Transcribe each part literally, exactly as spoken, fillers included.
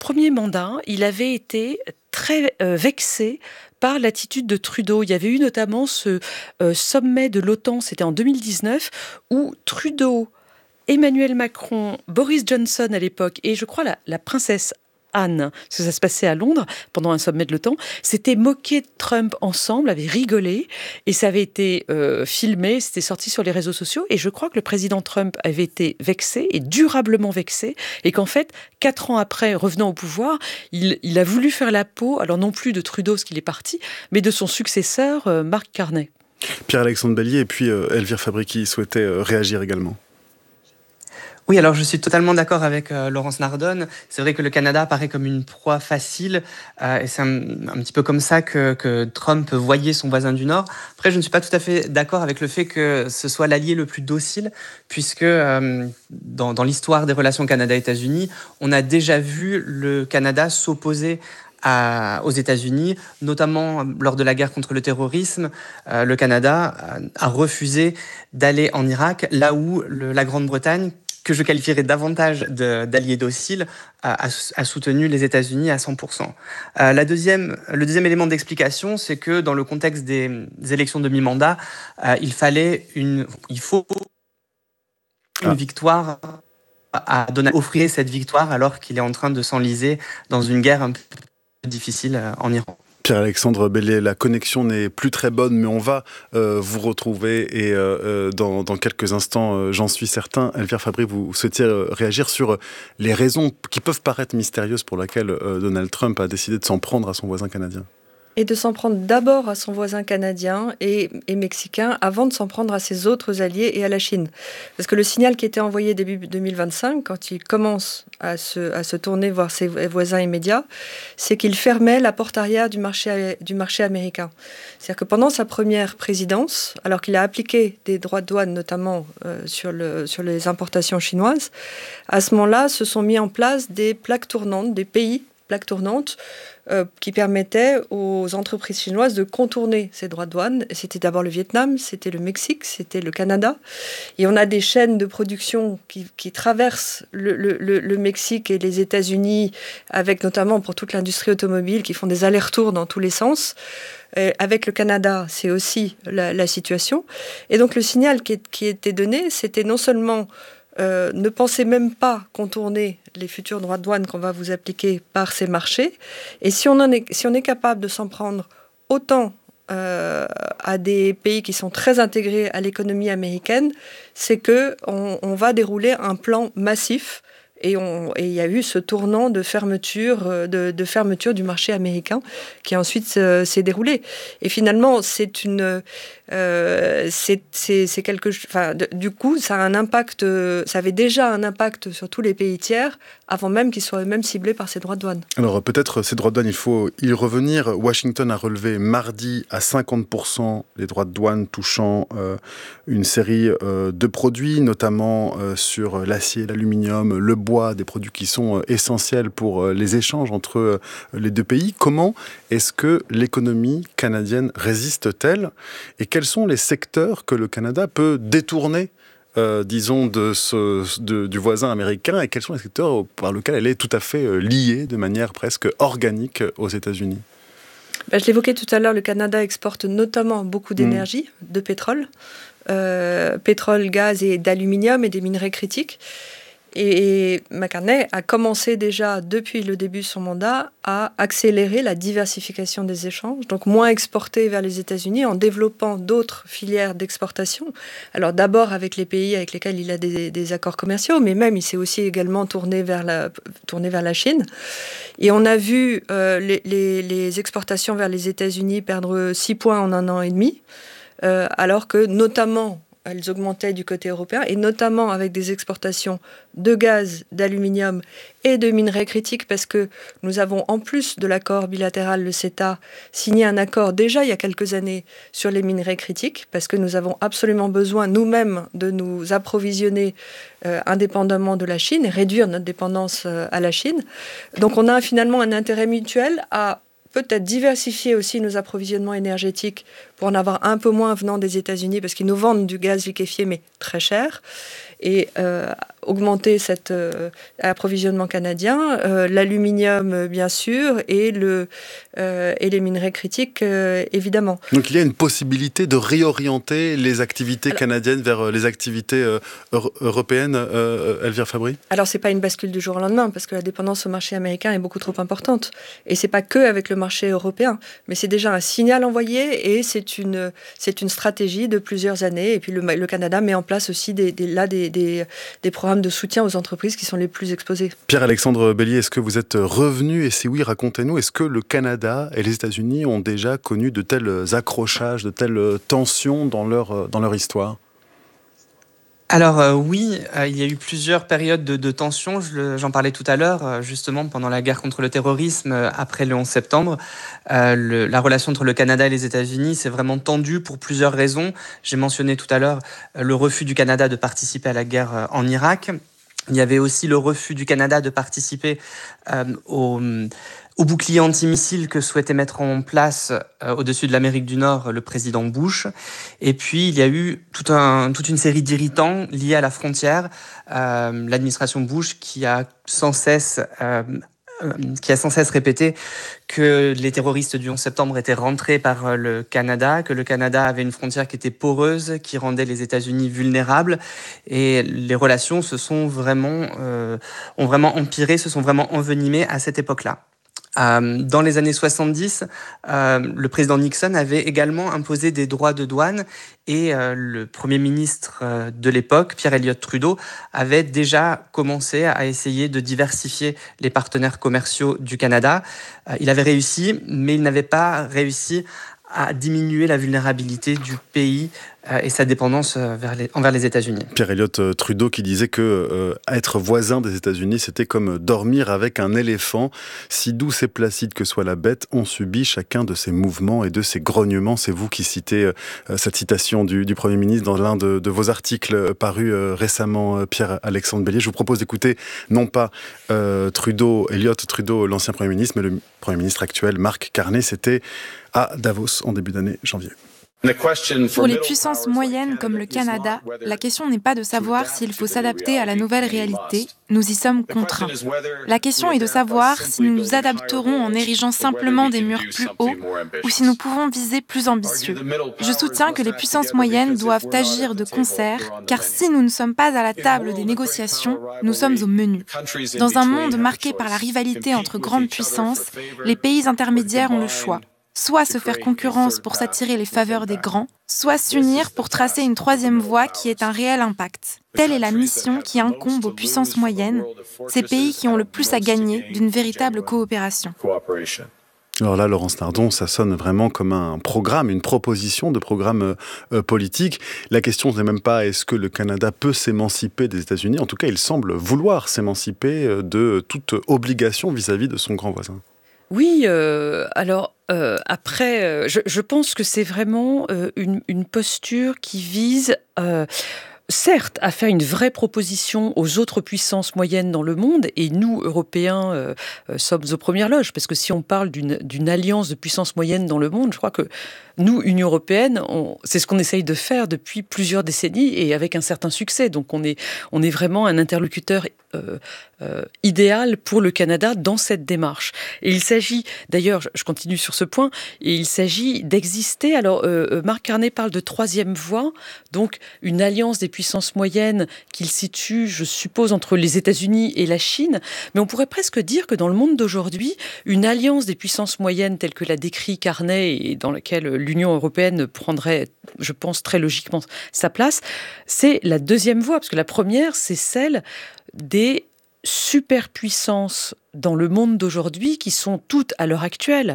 premier mandat, il avait été très euh, vexé par l'attitude de Trudeau. Il y avait eu notamment ce euh, sommet de l'OTAN, c'était en deux mille dix-neuf, où Trudeau, Emmanuel Macron, Boris Johnson à l'époque, et je crois la, la princesse Anne, parce que ça se passait à Londres pendant un sommet de l'OTAN, s'étaient moqués de Trump ensemble, avaient rigolé, et ça avait été euh, filmé, c'était sorti sur les réseaux sociaux, et je crois que le président Trump avait été vexé, et durablement vexé, et qu'en fait, quatre ans après, revenant au pouvoir, il, il a voulu faire la peau, alors non plus de Trudeau, ce qu'il est parti, mais de son successeur, euh, Mark Carney. Pierre-Alexandre Bellier, et puis euh, Elvire Fabrici souhaitait euh, réagir également. Oui, alors je suis totalement d'accord avec euh, Laurence Nardone. C'est vrai que le Canada apparaît comme une proie facile euh, et c'est un, un petit peu comme ça que, que Trump voyait son voisin du Nord. Après, je ne suis pas tout à fait d'accord avec le fait que ce soit l'allié le plus docile, puisque euh, dans, dans l'histoire des relations Canada-États-Unis, on a déjà vu le Canada s'opposer À, aux États-Unis, notamment lors de la guerre contre le terrorisme. Euh, le Canada a, a refusé d'aller en Irak, là où le, la Grande-Bretagne, que je qualifierais davantage de, d'alliés dociles, a, a, a soutenu les États-Unis à cent pour cent. Euh, la deuxième, le deuxième élément d'explication, c'est que dans le contexte des, des élections de mi-mandat, euh, il fallait une, il faut une ah. victoire à Donald, offrir cette victoire alors qu'il est en train de s'enliser dans une guerre un peu difficile en Iran. Pierre-Alexandre Bellier, la connexion n'est plus très bonne, mais on va euh, vous retrouver et euh, dans, dans quelques instants, euh, j'en suis certain. Elvire Fabry, vous souhaitiez euh, réagir sur les raisons qui peuvent paraître mystérieuses pour lesquelles euh, Donald Trump a décidé de s'en prendre à son voisin canadien. Et de s'en prendre d'abord à son voisin canadien et, et mexicain avant de s'en prendre à ses autres alliés et à la Chine. Parce que le signal qui était envoyé début deux mille vingt-cinq, quand il commence à se, à se tourner vers ses voisins immédiats, c'est qu'il fermait la porte arrière du marché, du marché américain. C'est-à-dire que pendant sa première présidence, alors qu'il a appliqué des droits de douane, notamment euh, sur, le, sur les importations chinoises, à ce moment-là, se sont mis en place des plaques tournantes, des pays plaques tournantes, Euh, qui permettait aux entreprises chinoises de contourner ces droits de douane. C'était d'abord le Vietnam, c'était le Mexique, c'était le Canada. Et on a des chaînes de production qui, qui traversent le, le, le Mexique et les États-Unis, avec notamment pour toute l'industrie automobile, qui font des allers-retours dans tous les sens. Euh, avec le Canada, c'est aussi la, la situation. Et donc le signal qui, qui était donné, c'était non seulement Euh, ne pensez même pas contourner les futurs droits de douane qu'on va vous appliquer par ces marchés. Et si on, en est, si on est capable de s'en prendre autant euh, à des pays qui sont très intégrés à l'économie américaine, c'est qu'on on va dérouler un plan massif. Et il y a eu ce tournant de fermeture, de, de fermeture du marché américain qui ensuite euh, s'est déroulé. Et finalement, c'est une, euh, c'est, c'est, c'est quelque, enfin, de, du coup, ça a un impact. Ça avait déjà un impact sur tous les pays tiers avant même qu'ils soient eux-mêmes ciblés par ces droits de douane. Alors peut-être ces droits de douane, il faut y revenir. Washington a relevé mardi à cinquante pour cent les droits de douane touchant euh, une série euh, de produits, notamment euh, sur l'acier, l'aluminium, le bois, des produits qui sont essentiels pour les échanges entre les deux pays. Comment est-ce que l'économie canadienne résiste-t-elle et quels sont les secteurs que le Canada peut détourner, euh, disons, de ce, de, du voisin américain et quels sont les secteurs par lesquels elle est tout à fait liée de manière presque organique aux États-Unis? Ben, je l'évoquais tout à l'heure, le Canada exporte notamment beaucoup d'énergie, mmh. de pétrole, euh, pétrole, gaz et d'aluminium et des minerais critiques. Et McCartney a commencé déjà, depuis le début de son mandat, à accélérer la diversification des échanges, donc moins exporter vers les États-Unis en développant d'autres filières d'exportation. Alors d'abord avec les pays avec lesquels il a des, des accords commerciaux, mais même il s'est aussi également tourné vers la, tourné vers la Chine. Et on a vu euh, les, les, les exportations vers les États-Unis perdre six points en un an et demi, euh, alors que notamment elles augmentaient du côté européen, et notamment avec des exportations de gaz, d'aluminium et de minerais critiques, parce que nous avons, en plus de l'accord bilatéral, le CETA, signé un accord déjà il y a quelques années sur les minerais critiques, parce que nous avons absolument besoin nous-mêmes de nous approvisionner euh, indépendamment de la Chine et réduire notre dépendance euh, à la Chine. Donc on a finalement un intérêt mutuel à peut-être diversifier aussi nos approvisionnements énergétiques pour en avoir un peu moins venant des États-Unis, parce qu'ils nous vendent du gaz liquéfié, mais très cher, et euh, augmenter cet euh, approvisionnement canadien, euh, l'aluminium bien sûr, et, le, euh, et les minerais critiques euh, évidemment. Donc il y a une possibilité de réorienter les activités alors, canadiennes vers les activités euh, euro- européennes, euh, Elvire Fabry ? Alors c'est pas une bascule du jour au lendemain, parce que la dépendance au marché américain est beaucoup trop importante. Et c'est pas que avec le marché européen, mais c'est déjà un signal envoyé, et c'est une, c'est une stratégie de plusieurs années. Et puis le, le Canada met en place aussi des, des, là des, des, des programmes de soutien aux entreprises qui sont les plus exposées. Pierre-Alexandre Bellier, est-ce que vous êtes revenu ? Et si oui, racontez-nous, est-ce que le Canada et les États-Unis ont déjà connu de tels accrochages, de telles tensions dans leur, dans leur histoire ? Alors euh, oui, euh, il y a eu plusieurs périodes de, de tension, je le, j'en parlais tout à l'heure, euh, justement pendant la guerre contre le terrorisme, euh, après le onze septembre. Euh, le, la relation entre le Canada et les États-Unis s'est vraiment tendue pour plusieurs raisons. J'ai mentionné tout à l'heure euh, le refus du Canada de participer à la guerre euh, en Irak. Il y avait aussi le refus du Canada de participer euh, au, au bouclier antimissile que souhaitait mettre en place euh, au-dessus de l'Amérique du Nord le président Bush. Et puis, il y a eu tout un, toute une série d'irritants liés à la frontière. Euh, l'administration Bush qui a sans cesse... Euh, qui a sans cesse répété que les terroristes du onze septembre étaient rentrés par le Canada, que le Canada avait une frontière qui était poreuse, qui rendait les États-Unis vulnérables, et les relations se sont vraiment, euh, ont vraiment empiré, se sont vraiment envenimées à cette époque-là. Euh, dans les années soixante-dix, euh, le président Nixon avait également imposé des droits de douane, et euh, le premier ministre euh, de l'époque, Pierre Elliott Trudeau, avait déjà commencé à essayer de diversifier les partenaires commerciaux du Canada. Euh, il avait réussi, mais il n'avait pas réussi à diminuer la vulnérabilité du pays euh, et sa dépendance euh, vers les, envers les États-Unis. Pierre Elliott Trudeau qui disait que euh, être voisin des États-Unis, c'était comme dormir avec un éléphant. Si douce et placide que soit la bête, on subit chacun de ses mouvements et de ses grognements. C'est vous qui citez euh, cette citation du, du Premier ministre dans l'un de, de vos articles parus euh, récemment, euh, Pierre-Alexandre Bellier. Je vous propose d'écouter non pas euh, Trudeau, Elliott Trudeau, l'ancien Premier ministre, mais le Premier ministre actuel, Mark Carney. C'était à Davos en début d'année janvier. Pour les puissances moyennes comme le Canada, la question n'est pas de savoir s'il faut s'adapter à la nouvelle réalité, nous y sommes contraints. La question est de savoir si nous nous adapterons en érigeant simplement des murs plus hauts ou si nous pouvons viser plus ambitieux. Je soutiens que les puissances moyennes doivent agir de concert, car si nous ne sommes pas à la table des négociations, nous sommes au menu. Dans un monde marqué par la rivalité entre grandes puissances, les pays intermédiaires ont le choix. Soit se faire concurrence pour s'attirer les faveurs des grands, soit s'unir pour tracer une troisième voie qui ait un réel impact. Telle est la mission qui incombe aux puissances moyennes, ces pays qui ont le plus à gagner d'une véritable coopération. Alors là, Laurence Nardon, ça sonne vraiment comme un programme, une proposition de programme euh, politique. La question n'est même pas est-ce que le Canada peut s'émanciper des États-Unis. En tout cas, il semble vouloir s'émanciper de toute obligation vis-à-vis de son grand voisin. Oui, euh, alors euh, après, euh, je, je pense que c'est vraiment euh, une, une posture qui vise, euh, certes, à faire une vraie proposition aux autres puissances moyennes dans le monde, et nous, Européens, euh, euh, sommes aux premières loges, parce que si on parle d'une, d'une alliance de puissances moyennes dans le monde, je crois que nous, Union européenne, on, c'est ce qu'on essaye de faire depuis plusieurs décennies, et avec un certain succès. Donc on est, on est vraiment un interlocuteur euh, euh, idéal pour le Canada dans cette démarche. Et il s'agit, d'ailleurs, je continue sur ce point, et il s'agit d'exister. Alors, euh, Mark Carney parle de troisième voie, donc une alliance des puissances moyennes qu'il situe, je suppose, entre les États-Unis et la Chine. Mais on pourrait presque dire que dans le monde d'aujourd'hui, une alliance des puissances moyennes telle que l'a décrit Carney et dans laquelle l'Union européenne prendrait, je pense, très logiquement sa place, c'est la deuxième voie, parce que la première, c'est celle des superpuissances dans le monde d'aujourd'hui qui sont toutes, à l'heure actuelle,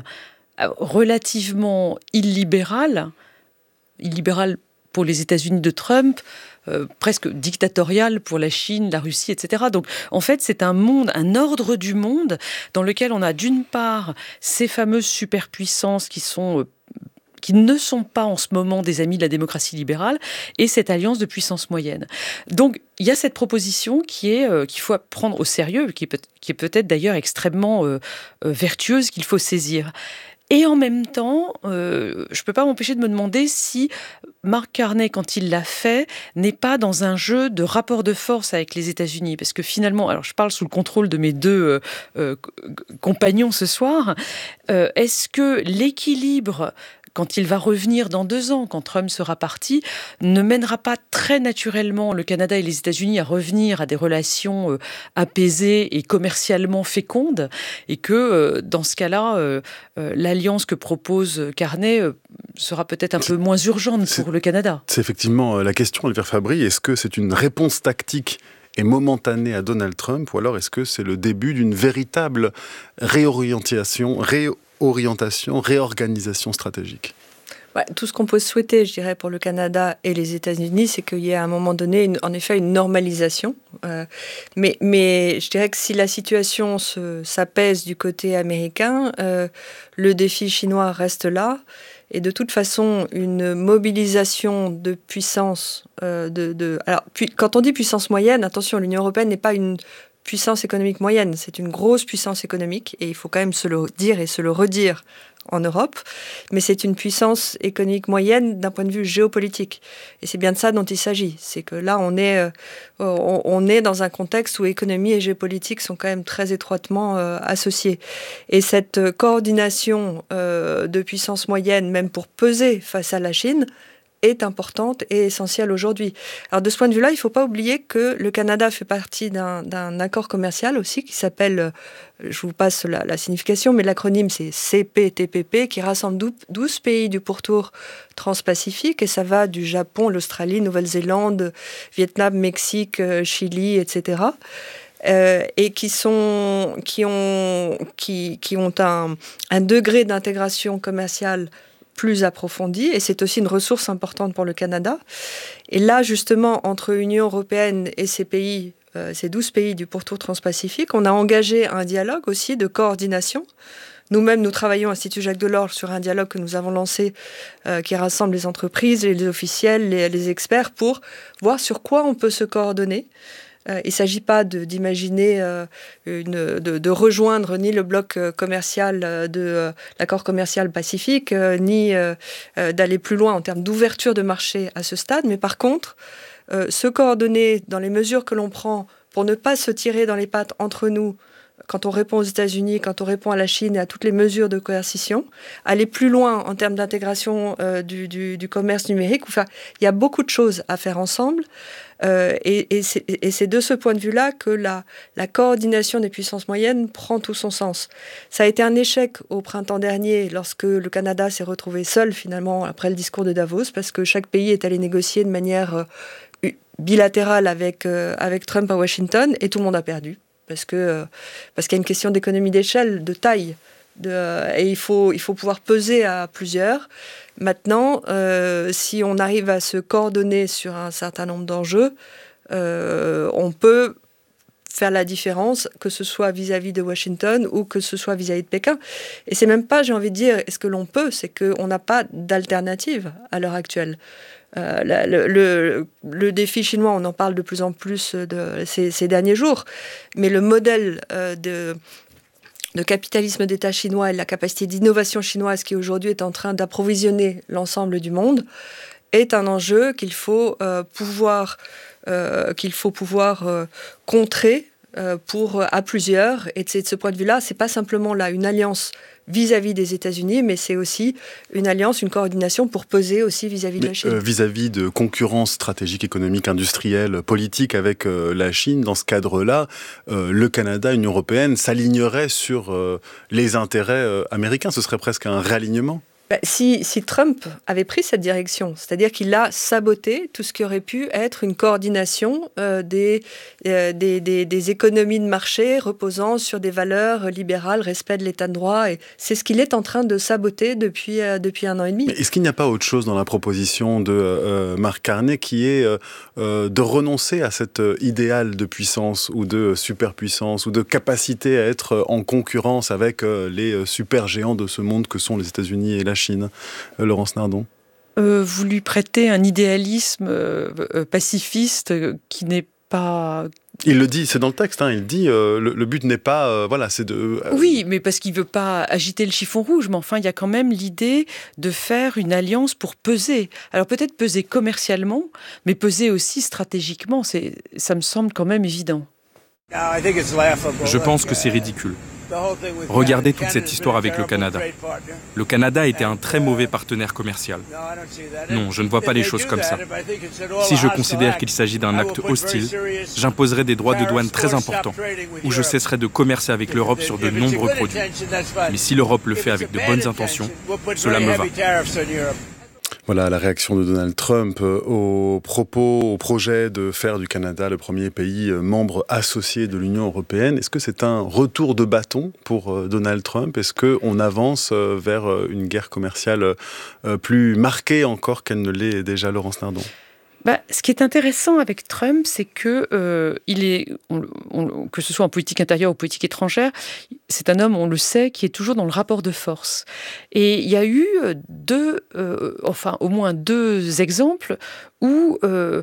relativement illibérales, illibérales pour les États-Unis de Trump, euh, presque dictatoriales pour la Chine, la Russie, et cetera. Donc, en fait, c'est un monde, un ordre du monde dans lequel on a d'une part ces fameuses superpuissances qui sont... Euh, qui ne sont pas en ce moment des amis de la démocratie libérale, et cette alliance de puissance moyenne. Donc, il y a cette proposition qui est, euh, qu'il faut prendre au sérieux, qui est, peut- qui est peut-être d'ailleurs extrêmement euh, euh, vertueuse, qu'il faut saisir. Et en même temps, euh, je ne peux pas m'empêcher de me demander si Mark Carney, quand il l'a fait, n'est pas dans un jeu de rapport de force avec les États-Unis. Parce que finalement, alors je parle sous le contrôle de mes deux euh, euh, compagnons ce soir, euh, est-ce que l'équilibre, quand il va revenir dans deux ans, quand Trump sera parti, ne mènera pas très naturellement le Canada et les États-Unis à revenir à des relations euh, apaisées et commercialement fécondes, et que euh, dans ce cas-là, euh, euh, l'alliance que propose Carney euh, sera peut-être un peu moins urgente pour le Canada. C'est effectivement la question, Elvire Fabry. Est-ce que c'est une réponse tactique et momentanée à Donald Trump, ou alors est-ce que c'est le début d'une véritable réorientation, réorientation, réorganisation stratégique ? Ouais, tout ce qu'on peut souhaiter, je dirais, pour le Canada et les États-Unis, c'est qu'il y ait à un moment donné, une, en effet, une normalisation. Euh, mais, mais je dirais que si la situation se, s'apaise du côté américain, euh, le défi chinois reste là. Et de toute façon, une mobilisation de puissance, euh, de, de, alors, puis, quand on dit puissance moyenne, attention, l'Union européenne n'est pas une puissance économique moyenne, c'est une grosse puissance économique, et il faut quand même se le dire et se le redire en Europe, mais c'est une puissance économique moyenne d'un point de vue géopolitique. Et c'est bien de ça dont il s'agit. C'est que là, on est, euh, on, on est dans un contexte où économie et géopolitique sont quand même très étroitement euh, associés. Et cette coordination euh, de puissance moyenne, même pour peser face à la Chine, est importante et essentielle aujourd'hui. Alors de ce point de vue-là, il ne faut pas oublier que le Canada fait partie d'un, d'un accord commercial aussi qui s'appelle, je vous passe la, la signification, mais l'acronyme c'est C P T P P, qui rassemble douze pays du pourtour transpacifique, et ça va du Japon, l'Australie, Nouvelle-Zélande, Vietnam, Mexique, Chili, et cetera. Euh, et qui, sont, qui ont, qui, qui ont un, un degré d'intégration commerciale plus approfondie, et c'est aussi une ressource importante pour le Canada. Et là, justement, entre l'Union européenne et ces pays, euh, ces douze pays du pourtour transpacifique, on a engagé un dialogue aussi de coordination. Nous-mêmes, nous travaillons à l'Institut Jacques Delors sur un dialogue que nous avons lancé, euh, qui rassemble les entreprises, les officiels, les, les experts, pour voir sur quoi on peut se coordonner. Euh, il ne s'agit pas de, d'imaginer, euh, une, de, de rejoindre ni le bloc commercial de euh, l'accord commercial pacifique, euh, ni euh, euh, d'aller plus loin en termes d'ouverture de marché à ce stade, mais par contre, euh, se coordonner dans les mesures que l'on prend pour ne pas se tirer dans les pattes entre nous quand on répond aux États-Unis, quand on répond à la Chine et à toutes les mesures de coercition, aller plus loin en termes d'intégration euh, du, du, du commerce numérique. Enfin, il y a beaucoup de choses à faire ensemble. Euh, et, et, c'est, et c'est de ce point de vue-là que la, la coordination des puissances moyennes prend tout son sens. Ça a été un échec au printemps dernier, lorsque le Canada s'est retrouvé seul, finalement, après le discours de Davos, parce que chaque pays est allé négocier de manière euh, bilatérale avec, euh, avec Trump à Washington, et tout le monde a perdu. Parce, que, parce qu'il y a une question d'économie d'échelle, de taille. De, et il faut, il faut pouvoir peser à plusieurs. Maintenant, euh, si on arrive à se coordonner sur un certain nombre d'enjeux, euh, on peut faire la différence, que ce soit vis-à-vis de Washington ou que ce soit vis-à-vis de Pékin. Et c'est même pas, j'ai envie de dire, est-ce que l'on peut, c'est qu'on n'a pas d'alternative à l'heure actuelle. Euh, la, le, le, le défi chinois, on en parle de plus en plus de, ces, ces derniers jours, mais le modèle euh, de, de capitalisme d'État chinois et la capacité d'innovation chinoise qui aujourd'hui est en train d'approvisionner l'ensemble du monde est un enjeu qu'il faut euh, pouvoir, euh, qu'il faut pouvoir euh, contrer euh, pour, à plusieurs. Et de ce point de vue-là, c'est pas simplement là une alliance vis-à-vis des États-Unis, mais c'est aussi une alliance, une coordination pour peser aussi vis-à-vis de la Chine. Euh, vis-à-vis de concurrence stratégique, économique, industrielle, politique avec euh, la Chine, dans ce cadre-là, euh, le Canada, l'Union européenne s'alignerait sur euh, les intérêts euh, américains. Ce serait presque un réalignement. Ben, si, si Trump avait pris cette direction, c'est-à-dire qu'il a saboté tout ce qui aurait pu être une coordination euh, des, euh, des, des, des économies de marché reposant sur des valeurs libérales, respect de l'état de droit, et c'est ce qu'il est en train de saboter depuis, euh, depuis un an et demi. Mais est-ce qu'il n'y a pas autre chose dans la proposition de euh, Mark Carney qui est euh, euh, de renoncer à cet euh, idéal de puissance ou de superpuissance ou de capacité à être en concurrence avec euh, les euh, super géants de ce monde que sont les États-Unis et la Chine? euh, Laurence Nardon. Euh, vous lui prêtez un idéalisme euh, pacifiste euh, qui n'est pas... Il le dit, c'est dans le texte, hein, il dit euh, le, le but n'est pas, euh, voilà, c'est de... Euh... Oui, mais parce qu'il veut pas agiter le chiffon rouge, mais enfin, il y a quand même l'idée de faire une alliance pour peser. Alors peut-être peser commercialement, mais peser aussi stratégiquement, c'est, ça me semble quand même évident. Je pense que c'est ridicule. Regardez toute cette histoire avec le Canada. Le Canada était un très mauvais partenaire commercial. Non, je ne vois pas les choses comme ça. Si je considère qu'il s'agit d'un acte hostile, j'imposerai des droits de douane très importants, ou je cesserai de commercer avec l'Europe sur de nombreux produits. Mais si l'Europe le fait avec de bonnes intentions, cela me va. Voilà la réaction de Donald Trump au propos, au projet de faire du Canada le premier pays membre associé de l'Union européenne. Est-ce que c'est un retour de bâton pour Donald Trump ? Est-ce qu'on avance vers une guerre commerciale plus marquée encore qu'elle ne l'est déjà, Laurence Nardon ? Bah, ce qui est intéressant avec Trump, c'est que euh, il est, on, on, que ce soit en politique intérieure ou politique étrangère, c'est un homme, on le sait, qui est toujours dans le rapport de force. Et il y a eu deux, euh, enfin au moins deux exemples où euh,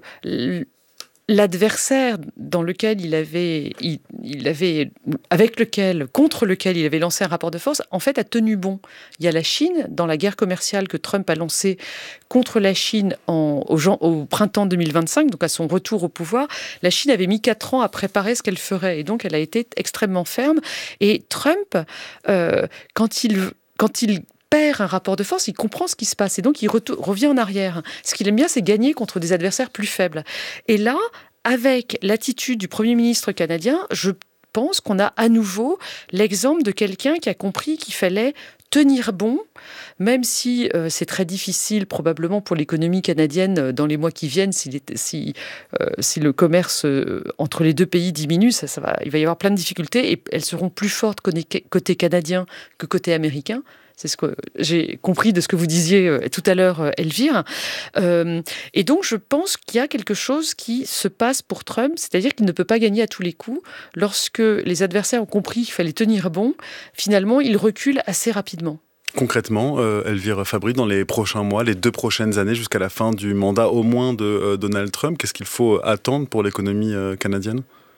l'adversaire dans lequel il avait, il, il avait, avec lequel, contre lequel il avait lancé un rapport de force, en fait, a tenu bon. Il y a la Chine, dans la guerre commerciale que Trump a lancée contre la Chine en, au, au printemps deux mille vingt-cinq, donc à son retour au pouvoir. La Chine avait mis quatre ans à préparer ce qu'elle ferait, et donc elle a été extrêmement ferme. Et Trump, euh, quand il, quand il perd un rapport de force, il comprend ce qui se passe et donc il retour, revient en arrière. Ce qu'il aime bien, c'est gagner contre des adversaires plus faibles. Et là, avec l'attitude du Premier ministre canadien, je pense qu'on a à nouveau l'exemple de quelqu'un qui a compris qu'il fallait tenir bon, même si euh, c'est très difficile probablement pour l'économie canadienne euh, dans les mois qui viennent, si, si, euh, si le commerce euh, entre les deux pays diminue, ça, ça va, il va y avoir plein de difficultés et elles seront plus fortes côté, côté canadien que côté américain. C'est ce que j'ai compris de ce que vous disiez euh, tout à l'heure, euh, Elvire. Euh, et donc, je pense qu'il y a quelque chose qui se passe pour Trump, c'est-à-dire qu'il ne peut pas gagner à tous les coups. Lorsque les adversaires ont compris qu'il fallait tenir bon, finalement, il recule assez rapidement. Concrètement, euh, Elvire Fabry, dans les prochains mois, les deux prochaines années, jusqu'à la fin du mandat au moins de euh, Donald Trump, qu'est-ce qu'il faut attendre pour l'économie euh, canadienne ?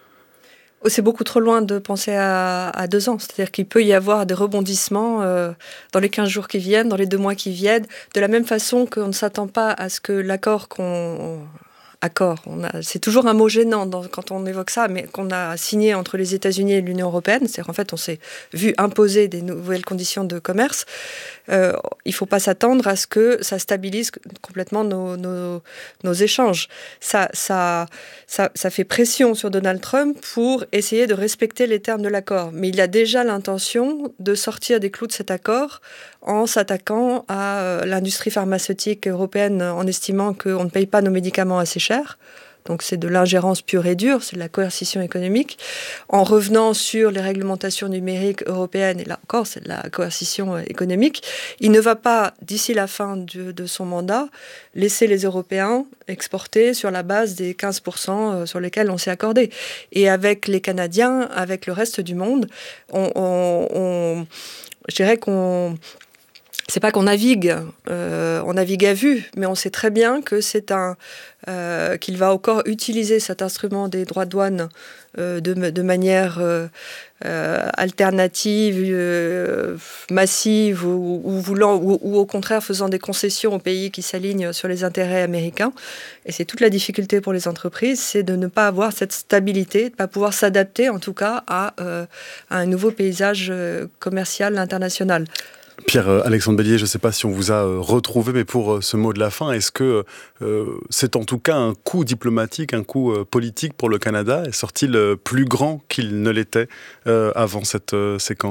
C'est beaucoup trop loin de penser à, à deux ans. C'est-à-dire qu'il peut y avoir des rebondissements euh, dans les quinze jours qui viennent, dans les deux mois qui viennent, de la même façon qu'on ne s'attend pas à ce que l'accord qu'on... Accord, on a, c'est toujours un mot gênant dans, quand on évoque ça, mais qu'on a signé entre les États-Unis et l'Union européenne, c'est-à-dire qu'en fait on s'est vu imposer des nouvelles conditions de commerce. Euh, il ne faut pas s'attendre à ce que ça stabilise complètement nos, nos, nos échanges. Ça, ça, ça, ça fait pression sur Donald Trump pour essayer de respecter les termes de l'accord, mais il a déjà l'intention de sortir des clous de cet accord en s'attaquant à l'industrie pharmaceutique européenne en estimant qu'on ne paye pas nos médicaments assez cher. Donc c'est de l'ingérence pure et dure, c'est de la coercition économique. En revenant sur les réglementations numériques européennes, et là encore c'est de la coercition économique, il ne va pas, d'ici la fin de, de son mandat, laisser les Européens exporter sur la base des quinze pour cent sur lesquels on s'est accordé. Et avec les Canadiens, avec le reste du monde, on, on, on, je dirais qu'on... C'est pas qu'on navigue, euh, on navigue à vue, mais on sait très bien que c'est un euh, qu'il va encore utiliser cet instrument des droits de douane euh, de, de manière euh, euh, alternative, euh, massive, ou, ou voulant, ou, ou au contraire faisant des concessions aux pays qui s'alignent sur les intérêts américains. Et c'est toute la difficulté pour les entreprises, c'est de ne pas avoir cette stabilité, de ne pas pouvoir s'adapter, en tout cas, à, euh, à un nouveau paysage commercial international. Pierre-Alexandre Bellier, je ne sais pas si on vous a retrouvé, mais pour ce mot de la fin, est-ce que euh, c'est en tout cas un coup diplomatique, un coup euh, politique pour le Canada ? Sort-il plus grand qu'il ne l'était euh, avant cette euh, séquence ?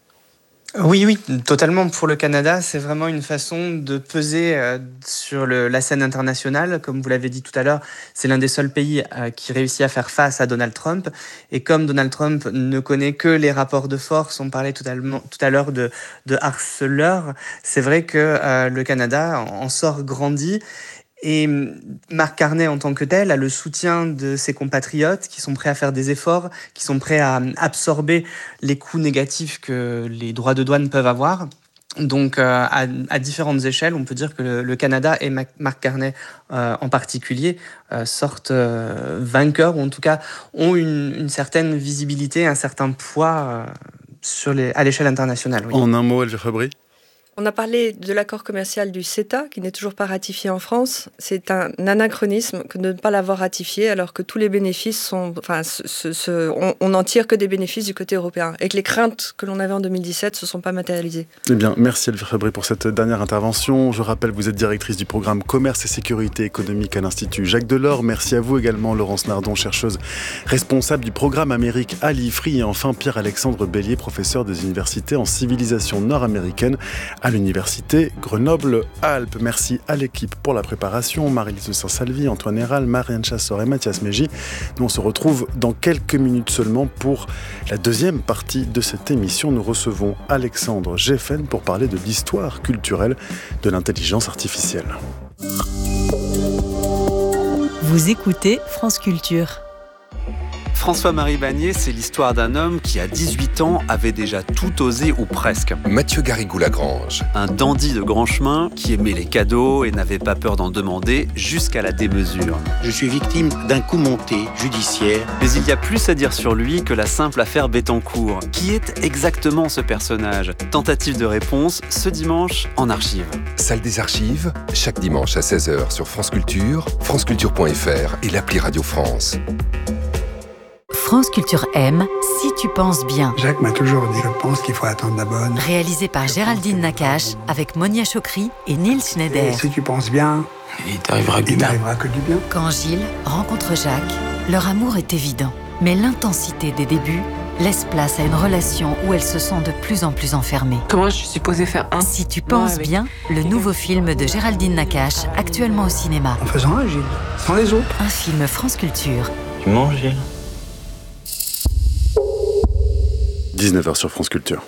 Oui, oui, totalement. Pour le Canada, c'est vraiment une façon de peser euh, sur le, la scène internationale. Comme vous l'avez dit tout à l'heure, c'est l'un des seuls pays euh, qui réussit à faire face à Donald Trump. Et comme Donald Trump ne connaît que les rapports de force, on parlait tout à, tout à l'heure de, de harceleurs, c'est vrai que euh, le Canada en sort grandi. Et Mark Carney, en tant que tel, a le soutien de ses compatriotes qui sont prêts à faire des efforts, qui sont prêts à absorber les coûts négatifs que les droits de douane peuvent avoir. Donc, euh, à, à différentes échelles, on peut dire que le, le Canada et Mark Carney euh, en particulier euh, sortent euh, vainqueurs, ou en tout cas ont une, une certaine visibilité, un certain poids euh, sur les, à l'échelle internationale. Oui. En un mot, Elvire Fabry ? On a parlé de l'accord commercial du CETA, qui n'est toujours pas ratifié en France. C'est un anachronisme que de ne pas l'avoir ratifié, alors que tous les bénéfices sont... Enfin, ce, ce, on, on n'en tire que des bénéfices du côté européen. Et que les craintes que l'on avait en deux mille dix-sept ne se sont pas matérialisées. Eh bien, merci Elvire Fabry pour cette dernière intervention. Je rappelle, vous êtes directrice du programme Commerce et Sécurité économique à l'Institut Jacques Delors. Merci à vous également, Laurence Nardon, chercheuse responsable du programme Amérique à l'I F R I. Et enfin, Pierre-Alexandre Bellier, professeur des universités en civilisation nord-américaine à l'Université Grenoble-Alpes. Merci à l'équipe pour la préparation, Marie-Lise de Saint-Salvi, Antoine Héral, Marianne Chassor et Mathias Mégy. Nous, on se retrouve dans quelques minutes seulement pour la deuxième partie de cette émission. Nous recevons Alexandre Geffen pour parler de l'histoire culturelle de l'intelligence artificielle. Vous écoutez France Culture. François-Marie Bagné, c'est l'histoire d'un homme qui, à dix-huit ans, avait déjà tout osé ou presque. Mathieu Garrigou-Lagrange. Un dandy de grand chemin qui aimait les cadeaux et n'avait pas peur d'en demander jusqu'à la démesure. Je suis victime d'un coup monté judiciaire. Mais il y a plus à dire sur lui que la simple affaire Bettencourt. Qui est exactement ce personnage ? Tentative de réponse ce dimanche en archive. Salle des archives, chaque dimanche à seize heures sur France Culture, franceculture point f r et l'appli Radio France. France Culture aime Si tu penses bien. Jacques m'a toujours dit, je pense qu'il faut attendre la bonne. Réalisé par Géraldine Nakache avec Monia Chokri et Neil Schneider. Et si tu penses bien, il t'arrivera il t'arrivera que du bien. Quand Gilles rencontre Jacques, leur amour est évident. Mais l'intensité des débuts laisse place à une relation où elle se sent de plus en plus enfermée. Comment je suis supposée faire un Si tu penses avec... bien, le nouveau film de Géraldine Nakache, actuellement au cinéma. En faisant un, Gilles, sans les autres. Un film France Culture. Tu manges, Gilles ? dix-neuf heures sur France Culture.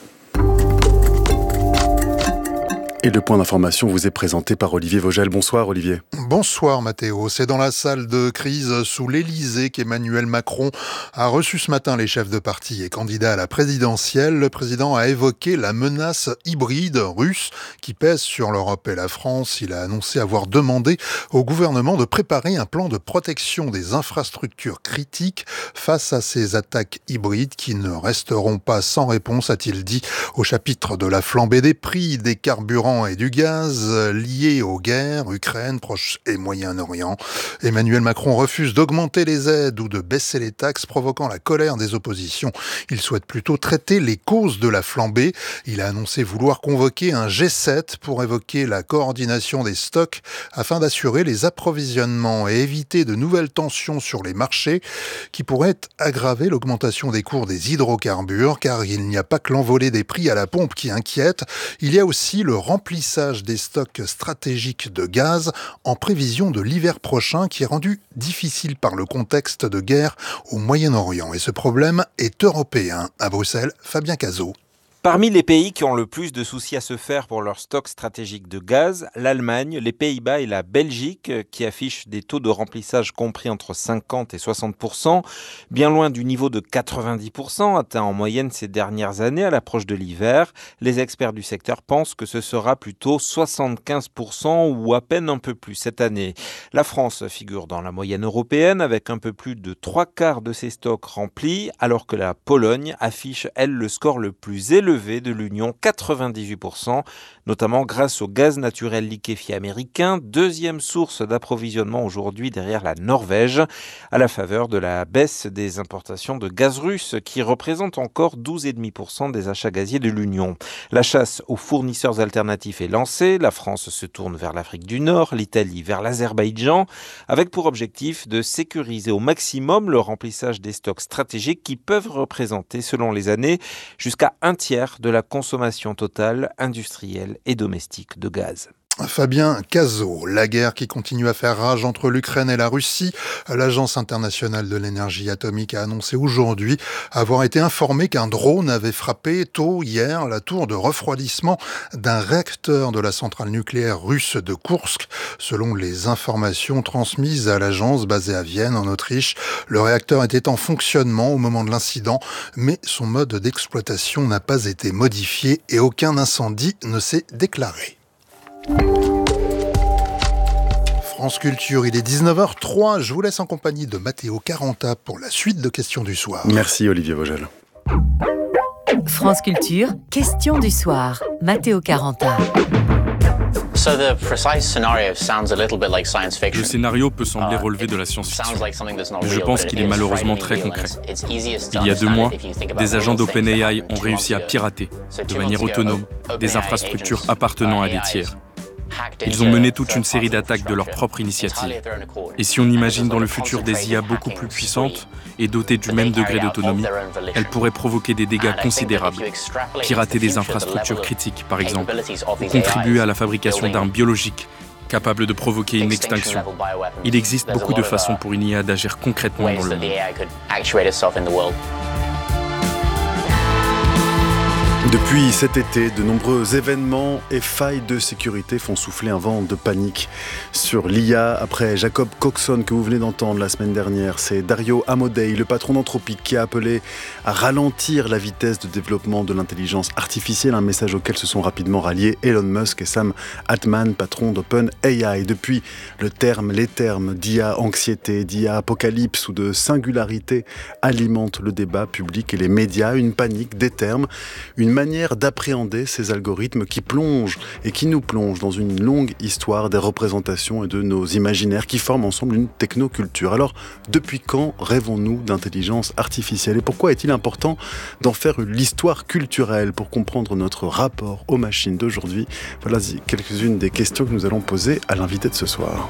Et le point d'information vous est présenté par Olivier Vogel. Bonsoir Olivier. Bonsoir Mathéo. C'est dans la salle de crise sous l'Élysée qu'Emmanuel Macron a reçu ce matin les chefs de parti et candidats à la présidentielle. Le président a évoqué la menace hybride russe qui pèse sur l'Europe et la France. Il a annoncé avoir demandé au gouvernement de préparer un plan de protection des infrastructures critiques face à ces attaques hybrides qui ne resteront pas sans réponse, a-t-il dit, au chapitre de la flambée des prix, des carburants et du gaz liés aux guerres, Ukraine, Proche et Moyen-Orient. Emmanuel Macron refuse d'augmenter les aides ou de baisser les taxes, provoquant la colère des oppositions. Il souhaite plutôt traiter les causes de la flambée. Il a annoncé vouloir convoquer un G sept pour évoquer la coordination des stocks afin d'assurer les approvisionnements et éviter de nouvelles tensions sur les marchés qui pourraient aggraver l'augmentation des cours des hydrocarbures, car il n'y a pas que l'envolée des prix à la pompe qui inquiète, il y a aussi le remplissage remplissage des stocks stratégiques de gaz en prévision de l'hiver prochain qui est rendu difficile par le contexte de guerre au Moyen-Orient. Et ce problème est européen. À Bruxelles, Fabien Cazot. Parmi les pays qui ont le plus de soucis à se faire pour leur stock stratégique de gaz, l'Allemagne, les Pays-Bas et la Belgique, qui affichent des taux de remplissage compris entre cinquante et soixante pour cent, bien loin du niveau de quatre-vingt-dix pour cent atteint en moyenne ces dernières années à l'approche de l'hiver. Les experts du secteur pensent que ce sera plutôt soixante-quinze pour cent ou à peine un peu plus cette année. La France figure dans la moyenne européenne avec un peu plus de trois quarts de ses stocks remplis, alors que la Pologne affiche, elle, le score le plus élevé de l'Union, quatre-vingt-dix-huit pour cent, notamment grâce au gaz naturel liquéfié américain, deuxième source d'approvisionnement aujourd'hui derrière la Norvège, à la faveur de la baisse des importations de gaz russe qui représente encore douze virgule cinq pour cent des achats gaziers de l'Union. La chasse aux fournisseurs alternatifs est lancée, la France se tourne vers l'Afrique du Nord, l'Italie vers l'Azerbaïdjan, avec pour objectif de sécuriser au maximum le remplissage des stocks stratégiques qui peuvent représenter, selon les années, jusqu'à un tiers de la consommation totale industrielle et domestique de gaz. Fabien Cazot. La guerre qui continue à faire rage entre l'Ukraine et la Russie. L'Agence internationale de l'énergie atomique a annoncé aujourd'hui avoir été informée qu'un drone avait frappé tôt hier la tour de refroidissement d'un réacteur de la centrale nucléaire russe de Koursk. Selon les informations transmises à l'agence basée à Vienne, en Autriche, le réacteur était en fonctionnement au moment de l'incident, mais son mode d'exploitation n'a pas été modifié et aucun incendie ne s'est déclaré. France Culture, il est dix-neuf heures trois. Je vous laisse en compagnie de Matteo Caranta pour la suite de Questions du soir. Merci Olivier Vogel. France Culture, Questions du soir. Matteo Caranta. Le scénario peut sembler relever de la science-fiction, mais je pense qu'il est malheureusement très concret. Il y a deux mois, des agents d'OpenAI ont réussi à pirater, de manière autonome, des infrastructures appartenant à des tiers. Ils ont mené toute une série d'attaques de leur propre initiative. Et si on imagine dans le futur des I A beaucoup plus puissantes et dotées du même degré d'autonomie, elles pourraient provoquer des dégâts considérables, pirater des infrastructures critiques par exemple, ou contribuer à la fabrication d'armes biologiques capables de provoquer une extinction. Il existe beaucoup de façons pour une I A d'agir concrètement dans le monde. Depuis cet été, de nombreux événements et failles de sécurité font souffler un vent de panique sur l'I A. Après Jacob Coxon, que vous venez d'entendre la semaine dernière, c'est Dario Amodei, le patron d'Anthropic, qui a appelé à ralentir la vitesse de développement de l'intelligence artificielle, un message auquel se sont rapidement ralliés Elon Musk et Sam Altman, patron d'OpenAI. Depuis, le terme, les termes d'I A anxiété, d'I A apocalypse ou de singularité alimentent le débat public et les médias. Une panique, des termes, une manière d'appréhender ces algorithmes qui plongent et qui nous plongent dans une longue histoire des représentations et de nos imaginaires qui forment ensemble une technoculture. Alors, depuis quand rêvons-nous d'intelligence artificielle et pourquoi est-il important d'en faire l'histoire culturelle pour comprendre notre rapport aux machines d'aujourd'hui? Voilà quelques-unes des questions que nous allons poser à l'invité de ce soir.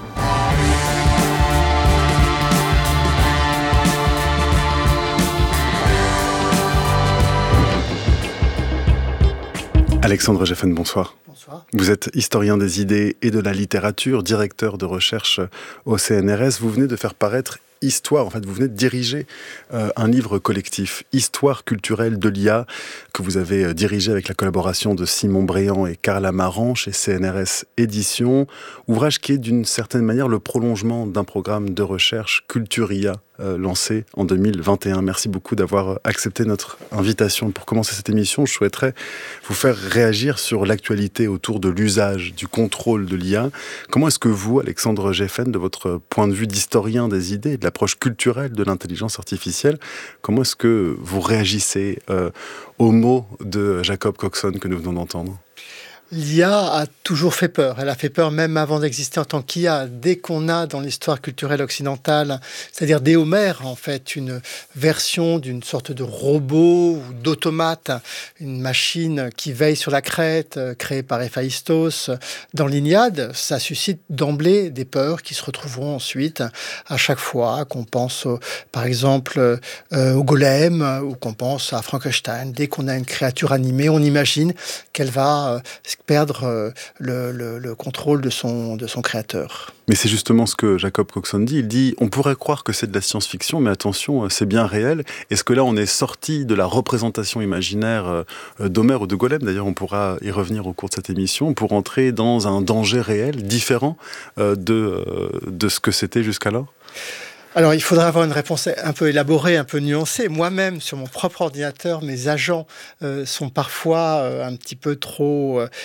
Alexandre Geffen, bonsoir. Bonsoir. Vous êtes historien des idées et de la littérature, directeur de recherche au C N R S. Vous venez de faire paraître Histoire, en fait, vous venez de diriger euh, un livre collectif, Histoire culturelle de l'I A, que vous avez euh, dirigé avec la collaboration de Simon Bréant et Carla Marant chez C N R S Éditions. Ouvrage qui est d'une certaine manière le prolongement d'un programme de recherche Culture I A euh, lancé en deux mille vingt et un. Merci beaucoup d'avoir accepté notre invitation. Pour commencer cette émission, je souhaiterais vous faire réagir sur l'actualité autour de l'usage, du contrôle de l'I A. Comment est-ce que vous, Alexandre Geffen, de votre point de vue d'historien des idées et de l'approche culturelle de l'intelligence artificielle, comment est-ce que vous réagissez euh, aux mots de Jacob Coxon que nous venons d'entendre ? L'I A a toujours fait peur. Elle a fait peur même avant d'exister en tant qu'I A. Dès qu'on a dans l'histoire culturelle occidentale, c'est-à-dire dès Homère, en fait, une version d'une sorte de robot ou d'automate, une machine qui veille sur la crête, créée par Héphaïstos, dans l'Iliade, ça suscite d'emblée des peurs qui se retrouveront ensuite à chaque fois qu'on pense, au, par exemple, euh, au golem ou qu'on pense à Frankenstein. Dès qu'on a une créature animée, on imagine qu'elle va... Euh, perdre euh, le, le, le contrôle de son, de son créateur. Mais c'est justement ce que Jacob Coxon dit. Il dit, on pourrait croire que c'est de la science-fiction, mais attention, c'est bien réel. Est-ce que là, on est sorti de la représentation imaginaire d'Homère ou de Golem? D'ailleurs, on pourra y revenir au cours de cette émission, pour entrer dans un danger réel, différent euh, de, euh, de ce que c'était jusqu'alors. Alors, il faudra avoir une réponse un peu élaborée, un peu nuancée. Moi-même, sur mon propre ordinateur, mes agents euh, sont parfois euh, un petit peu trop euh,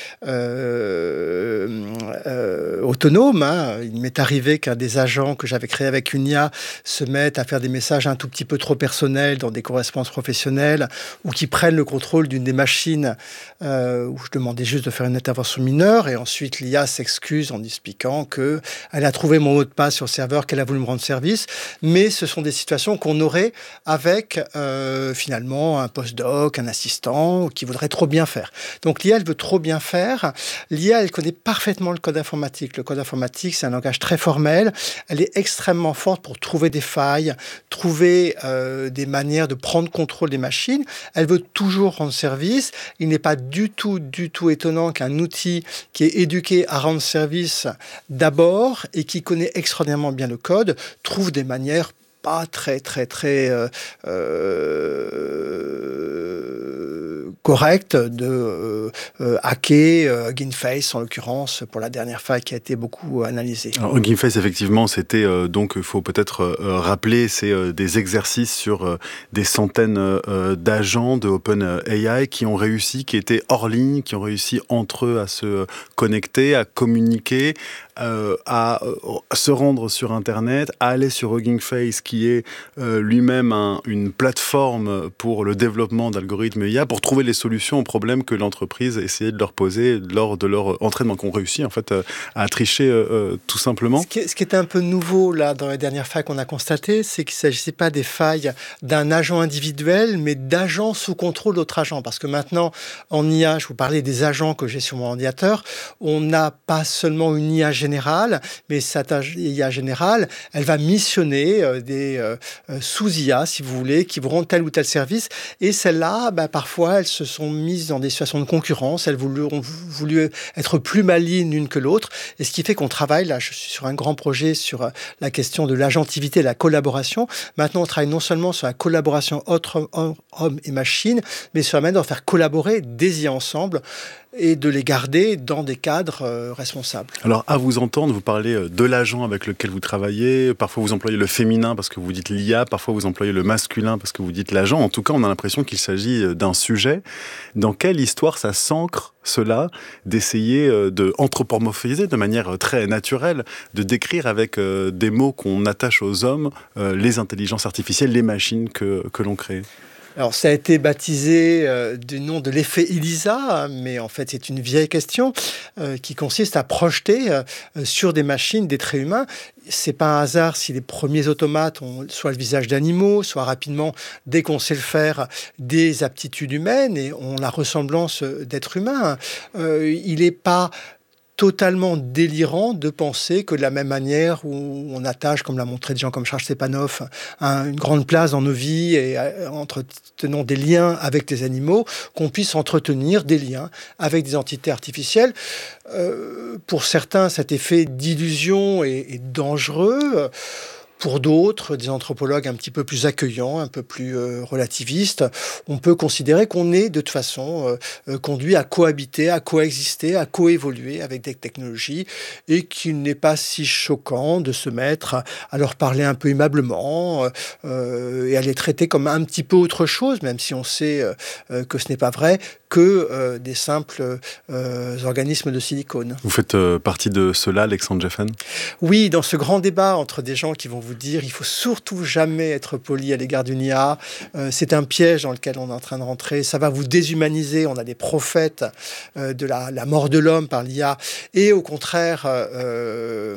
euh, autonomes. Hein. Il m'est arrivé qu'un des agents que j'avais créé avec une I A se mette à faire des messages un tout petit peu trop personnels dans des correspondances professionnelles ou qui prennent le contrôle d'une des machines euh, où je demandais juste de faire une intervention mineure et ensuite l'I A s'excuse en expliquant qu'elle a trouvé mon mot de passe sur le serveur, qu'elle a voulu me rendre service. mais ce sont des situations qu'on aurait avec euh, finalement un postdoc, un assistant qui voudrait trop bien faire. Donc l'I A, elle veut trop bien faire. L'I A, elle connaît parfaitement le code informatique. Le code informatique, c'est un langage très formel. Elle est extrêmement forte pour trouver des failles, trouver euh, des manières de prendre contrôle des machines. Elle veut toujours rendre service. Il n'est pas du tout, du tout étonnant qu'un outil qui est éduqué à rendre service d'abord et qui connaît extraordinairement bien le code trouve des manières pas très, très, très euh, euh, correctes de euh, euh, hacker euh, Hugging Face, en l'occurrence, pour la dernière faille qui a été beaucoup analysée. Alors, Hugging Face, effectivement, c'était, euh, donc, il faut peut-être euh, rappeler, c'est euh, des exercices sur euh, des centaines euh, d'agents de OpenAI qui ont réussi, qui étaient hors ligne, qui ont réussi entre eux à se connecter, à communiquer, Euh, à euh, se rendre sur Internet, à aller sur Hugging Face, qui est euh, lui-même un, une plateforme pour le développement d'algorithmes I A, pour trouver les solutions aux problèmes que l'entreprise essayait de leur poser lors de leur entraînement, qu'on réussit en fait euh, à tricher euh, euh, tout simplement. Ce qui, est, ce qui était un peu nouveau là dans les dernières failles qu'on a constatées, c'est qu'il ne s'agissait pas des failles d'un agent individuel, mais d'agents sous contrôle d'autres agents. Parce que maintenant, en I A, je vous parlais des agents que j'ai sur mon ordinateur, on n'a pas seulement une I A générale, générale, mais cette I A générale, elle va missionner euh, des euh, sous-I A, si vous voulez, qui vous rendent tel ou tel service. Et celles-là, bah, parfois, elles se sont mises dans des situations de concurrence. Elles voulu, ont voulu être plus malignes l'une que l'autre. Et ce qui fait qu'on travaille, là, je suis sur un grand projet sur la question de l'agentivité et la collaboration. Maintenant, on travaille non seulement sur la collaboration entre hommes et machines, mais sur la manière de faire collaborer des I A ensemble et de les garder dans des cadres euh, responsables. Alors, à vous entendre, vous parlez de l'agent avec lequel vous travaillez, parfois vous employez le féminin parce que vous dites l'I A, parfois vous employez le masculin parce que vous dites l'agent. En tout cas, on a l'impression qu'il s'agit d'un sujet. Dans quelle histoire ça s'ancre, cela, d'essayer de anthropomorphiser de manière très naturelle, de décrire avec euh, des mots qu'on attache aux hommes euh, les intelligences artificielles, les machines que, que l'on crée? Alors, ça a été baptisé euh, du nom de l'effet ELISA, mais en fait, c'est une vieille question euh, qui consiste à projeter euh, sur des machines des traits humains. C'est pas un hasard si les premiers automates ont soit le visage d'animaux, soit rapidement, dès qu'on sait le faire, des aptitudes humaines et ont la ressemblance d'êtres humains. Euh, il n'est pas totalement délirant de penser que de la même manière où on attache, comme l'a montré des gens comme Charles Stepanov, un, une grande place dans nos vies et euh, entretenant des liens avec des animaux, qu'on puisse entretenir des liens avec des entités artificielles. Euh, pour certains, cet effet d'illusion est, est dangereux. Pour d'autres, des anthropologues un petit peu plus accueillants, un peu plus euh, relativistes, on peut considérer qu'on est de toute façon euh, euh, conduit à cohabiter, à coexister, à coévoluer avec des technologies et qu'il n'est pas si choquant de se mettre à, à leur parler un peu aimablement euh, et à les traiter comme un petit peu autre chose, même si on sait euh, que ce n'est pas vrai, que euh, des simples euh, organismes de silicone. Vous faites euh, partie de cela, Alexandre Geffen ? Oui, dans ce grand débat entre des gens qui vont vous dire il faut surtout jamais être poli à l'égard d'une I A, euh, c'est un piège dans lequel on est en train de rentrer, ça va vous déshumaniser, on a des prophètes euh, de la, la mort de l'homme par l'I A, et au contraire euh,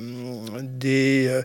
des,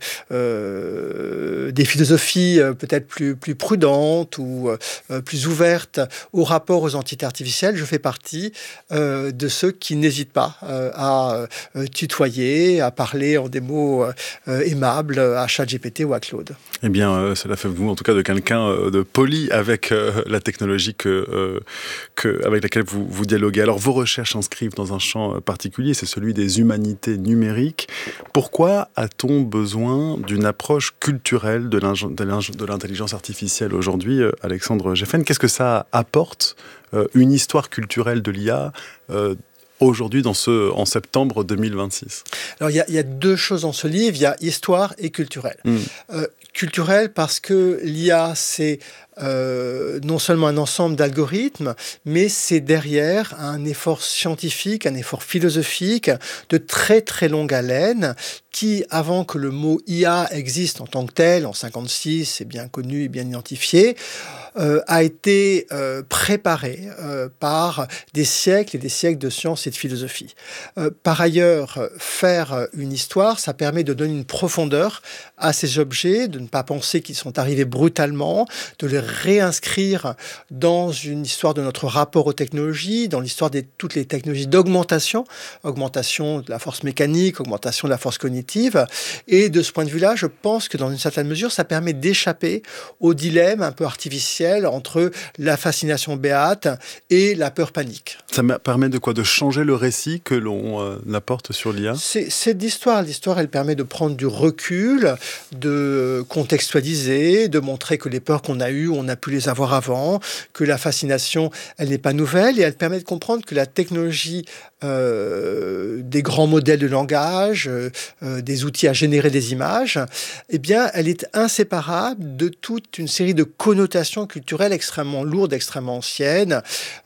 euh, des philosophies euh, peut-être plus, plus prudentes ou euh, plus ouvertes au rapport aux entités artificielles. Je fais partie euh, de ceux qui n'hésitent pas euh, à euh, tutoyer, à parler en des mots euh, aimables à ChatGPT ou à Claude. Eh bien, euh, cela fait de vous, en tout cas, de quelqu'un euh, de poli avec euh, la technologie que, euh, que, avec laquelle vous, vous dialoguez. Alors, vos recherches s'inscrivent dans un champ particulier, c'est celui des humanités numériques. Pourquoi a-t-on besoin d'une approche culturelle de, de l'intelligence artificielle aujourd'hui, euh, Alexandre Geffen? Qu'est-ce que ça apporte, euh, une histoire culturelle de l'I A euh, aujourd'hui, dans ce, en septembre deux mille vingt-six? Alors, il y, y a deux choses dans ce livre, il y a histoire et culturel. Mmh. Euh, culturel parce que l'I A, c'est euh, non seulement un ensemble d'algorithmes, mais c'est derrière un effort scientifique, un effort philosophique de très très longue haleine qui, avant que le mot I A existe en tant que tel, en cinquante-six, c'est bien connu et bien identifié, euh, a été euh, préparé euh, par des siècles et des siècles de sciences et de philosophie. Euh, par ailleurs, faire une histoire, ça permet de donner une profondeur à ces objets, de ne pas penser qu'ils sont arrivés brutalement, de les réinscrire dans une histoire de notre rapport aux technologies, dans l'histoire de toutes les technologies d'augmentation, augmentation de la force mécanique, augmentation de la force cognitive. Et de ce point de vue-là, je pense que dans une certaine mesure, ça permet d'échapper au dilemme un peu artificiel entre la fascination béate et la peur panique. Ça permet de quoi? De changer le récit que l'on euh, apporte sur l'I A? C'est, c'est l'histoire. L'histoire, elle permet de prendre du recul, de contextualiser, de montrer que les peurs qu'on a eues, on a pu les avoir avant, que la fascination, elle n'est pas nouvelle, et elle permet de comprendre que la technologie euh, des grands modèles de langage, euh, des outils à générer des images, eh bien, elle est inséparable de toute une série de connotations culturelles extrêmement lourdes, extrêmement anciennes,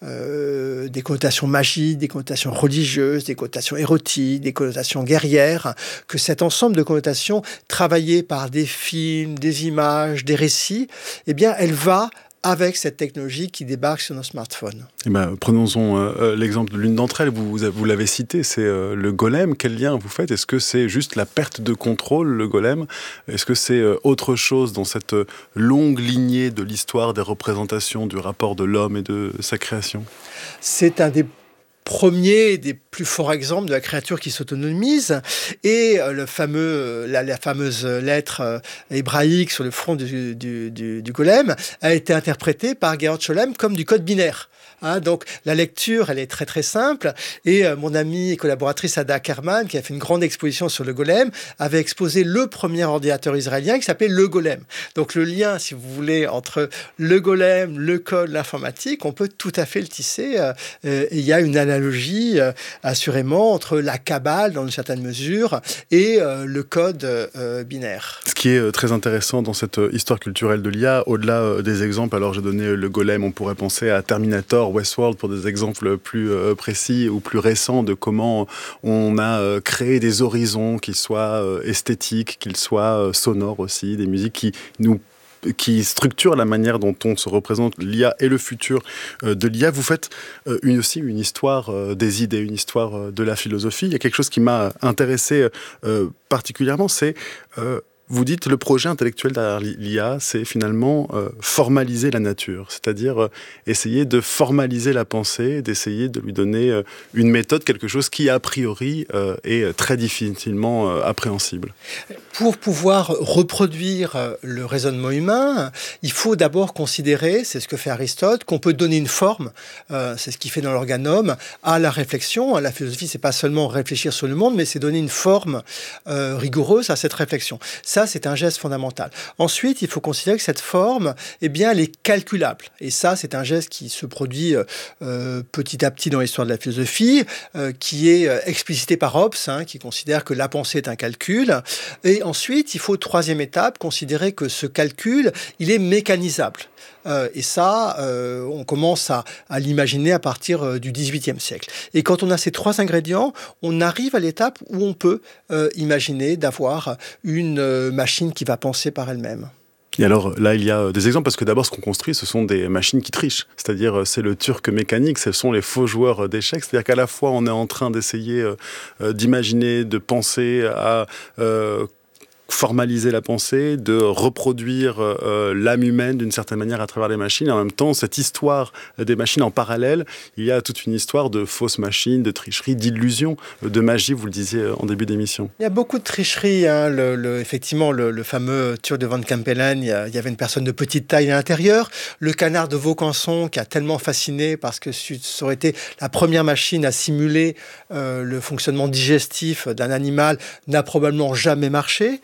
euh, des connotations magiques, des connotations religieuses, des connotations érotiques, des connotations guerrières, que cet ensemble de connotations travaillées par des films, des images, des récits, eh bien, elle va avec cette technologie qui débarque sur nos smartphones. Eh ben, prenons-en euh, l'exemple de l'une d'entre elles, vous, vous l'avez cité, c'est euh, le golem. Quel lien vous faites? Est-ce que c'est juste la perte de contrôle, le golem? Est-ce que c'est euh, autre chose dans cette euh, longue lignée de l'histoire des représentations du rapport de l'homme et de sa création? C'est un des premier des plus forts exemples de la créature qui s'autonomise, et le fameux, la, la fameuse lettre euh, hébraïque sur le front du, du, du, du golem a été interprétée par Gerhard Scholem comme du code binaire. Hein, donc la lecture, elle est très très simple, et euh, mon amie et collaboratrice Ada Ackerman, qui a fait une grande exposition sur le golem, avait exposé le premier ordinateur israélien qui s'appelait le golem. Donc le lien, si vous voulez, entre le golem, le code, l'informatique, on peut tout à fait le tisser, euh, euh, et il y a une analogie euh, assurément entre la Kabbale dans une certaine mesure et euh, le code euh, binaire. Ce qui est très intéressant dans cette histoire culturelle de l'I A, au-delà des exemples, alors j'ai donné le golem, on pourrait penser à Terminator, Westworld pour des exemples plus euh, précis ou plus récents de comment on a euh, créé des horizons, qu'ils soient euh, esthétiques, qu'ils soient euh, sonores aussi, des musiques qui nous qui structure la manière dont on se représente l'I A et le futur euh, de l'I A. Vous faites euh, une, aussi une histoire euh, des idées, une histoire euh, de la philosophie. Il y a quelque chose qui m'a intéressé euh, particulièrement, c'est... Euh, Vous dites le projet intellectuel derrière l'I A, c'est finalement euh, formaliser la nature, c'est-à-dire euh, essayer de formaliser la pensée, d'essayer de lui donner euh, une méthode, quelque chose qui a priori euh, est très difficilement euh, appréhensible. Pour pouvoir reproduire le raisonnement humain, il faut d'abord considérer, c'est ce que fait Aristote, qu'on peut donner une forme, euh, c'est ce qu'il fait dans l'Organome, à la réflexion. La philosophie, c'est pas seulement réfléchir sur le monde, mais c'est donner une forme euh, rigoureuse à cette réflexion. Ça, c'est un geste fondamental. Ensuite, il faut considérer que cette forme, eh bien, elle est calculable. Et ça, c'est un geste qui se produit euh, petit à petit dans l'histoire de la philosophie, euh, qui est explicité par Hobbes, hein, qui considère que la pensée est un calcul. Et ensuite, il faut, troisième étape, considérer que ce calcul, il est mécanisable. Euh, et ça, euh, on commence à, à l'imaginer à partir euh, du dix-huitième siècle. Et quand on a ces trois ingrédients, on arrive à l'étape où on peut euh, imaginer d'avoir une euh, machine qui va penser par elle-même. Et alors là, il y a des exemples, parce que d'abord, ce qu'on construit, ce sont des machines qui trichent. C'est-à-dire, c'est le turc mécanique, ce sont les faux joueurs d'échecs. C'est-à-dire qu'à la fois, on est en train d'essayer euh, d'imaginer, de penser à... Euh, formaliser la pensée, de reproduire euh, l'âme humaine d'une certaine manière à travers les machines. Et en même temps, cette histoire des machines en parallèle, il y a toute une histoire de fausses machines, de tricherie, d'illusion, de magie, vous le disiez en début d'émission. Il y a beaucoup de tricherie. Hein. Le, le, effectivement, le, le fameux Turc de Van Kempelen, il y, a, il y avait une personne de petite taille à l'intérieur. Le canard de Vaucanson, qui a tellement fasciné parce que ça aurait été la première machine à simuler euh, le fonctionnement digestif d'un animal, n'a probablement jamais marché.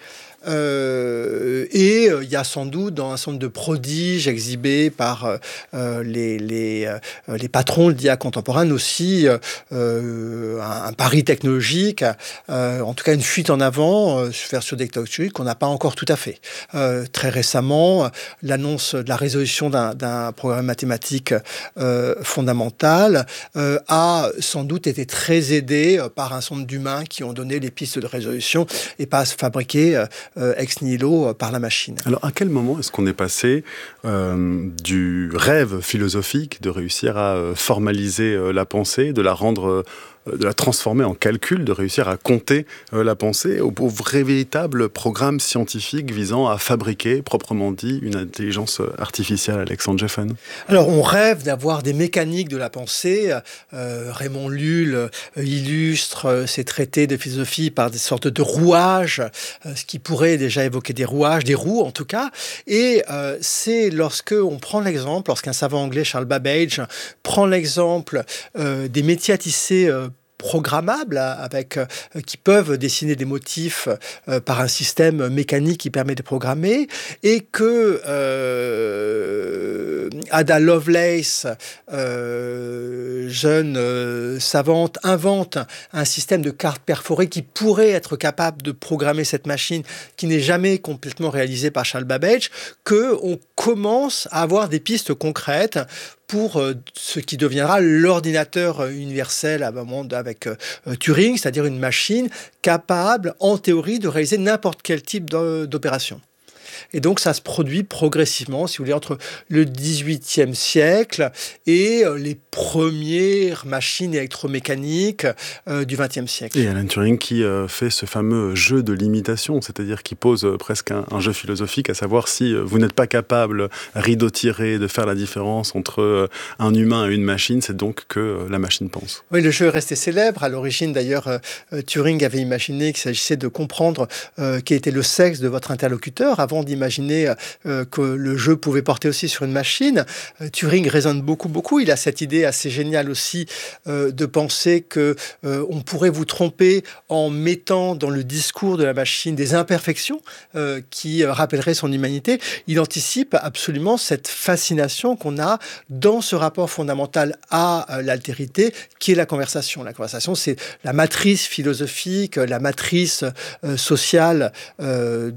Euh, et il euh, y a sans doute dans un centre de prodiges exhibés par euh, les, les, euh, les patrons de l'I A contemporaine aussi euh, un, un pari technologique, euh, en tout cas une fuite en avant euh, vers sur des technologies qu'on n'a pas encore tout à fait. Euh, très récemment, l'annonce de la résolution d'un, d'un programme mathématique euh, fondamental euh, a sans doute été très aidé par un certain nombre d'humains qui ont donné les pistes de résolution et pas fabriqué euh, euh, ex nihilo euh, par la machine. Alors à quel moment est-ce qu'on est passé euh, du rêve philosophique de réussir à euh, formaliser euh, la pensée, de la rendre... Euh, de la transformer en calcul, de réussir à compter euh, la pensée au, au véritable programme scientifique visant à fabriquer, proprement dit, une intelligence artificielle, Alexandre Geffen? Alors, on rêve d'avoir des mécaniques de la pensée. Euh, Raymond Lull euh, illustre euh, ses traités de philosophie par des sortes de rouages, euh, ce qui pourrait déjà évoquer des rouages, des roues en tout cas. Et euh, c'est lorsque on prend l'exemple, lorsqu'un savant anglais, Charles Babbage, prend l'exemple euh, des métiers à tisser euh, programmables avec, euh, qui peuvent dessiner des motifs euh, par un système mécanique qui permet de programmer, et que euh, Ada Lovelace, euh, jeune euh, savante, invente un système de cartes perforées qui pourrait être capable de programmer cette machine qui n'est jamais complètement réalisée par Charles Babbage, qu'on commence à avoir des pistes concrètes pour euh, ce qui deviendra l'ordinateur universel à un moment avec euh, Turing, c'est-à-dire une machine capable, en théorie, de réaliser n'importe quel type d'opération. Et donc, ça se produit progressivement, si vous voulez, entre le dix-huitième siècle et les premières machines électromécaniques euh, du vingtième siècle. Et Alan Turing qui euh, fait ce fameux jeu de l'imitation, c'est-à-dire qui pose euh, presque un, un jeu philosophique, à savoir si euh, vous n'êtes pas capable, rideau tiré, de faire la différence entre euh, un humain et une machine, c'est donc que euh, la machine pense. Oui, le jeu est resté célèbre. À l'origine, d'ailleurs, euh, Turing avait imaginé qu'il s'agissait de comprendre euh, quel était le sexe de votre interlocuteur avant d'imaginer euh, que le jeu pouvait porter aussi sur une machine. Euh, Turing raisonne beaucoup, beaucoup. Il a cette idée assez géniale aussi euh, de penser que euh, on pourrait vous tromper en mettant dans le discours de la machine des imperfections euh, qui euh, rappelleraient son humanité. Il anticipe absolument cette fascination qu'on a dans ce rapport fondamental à euh, l'altérité qui est la conversation. La conversation, c'est la matrice philosophique, la matrice euh, sociale euh,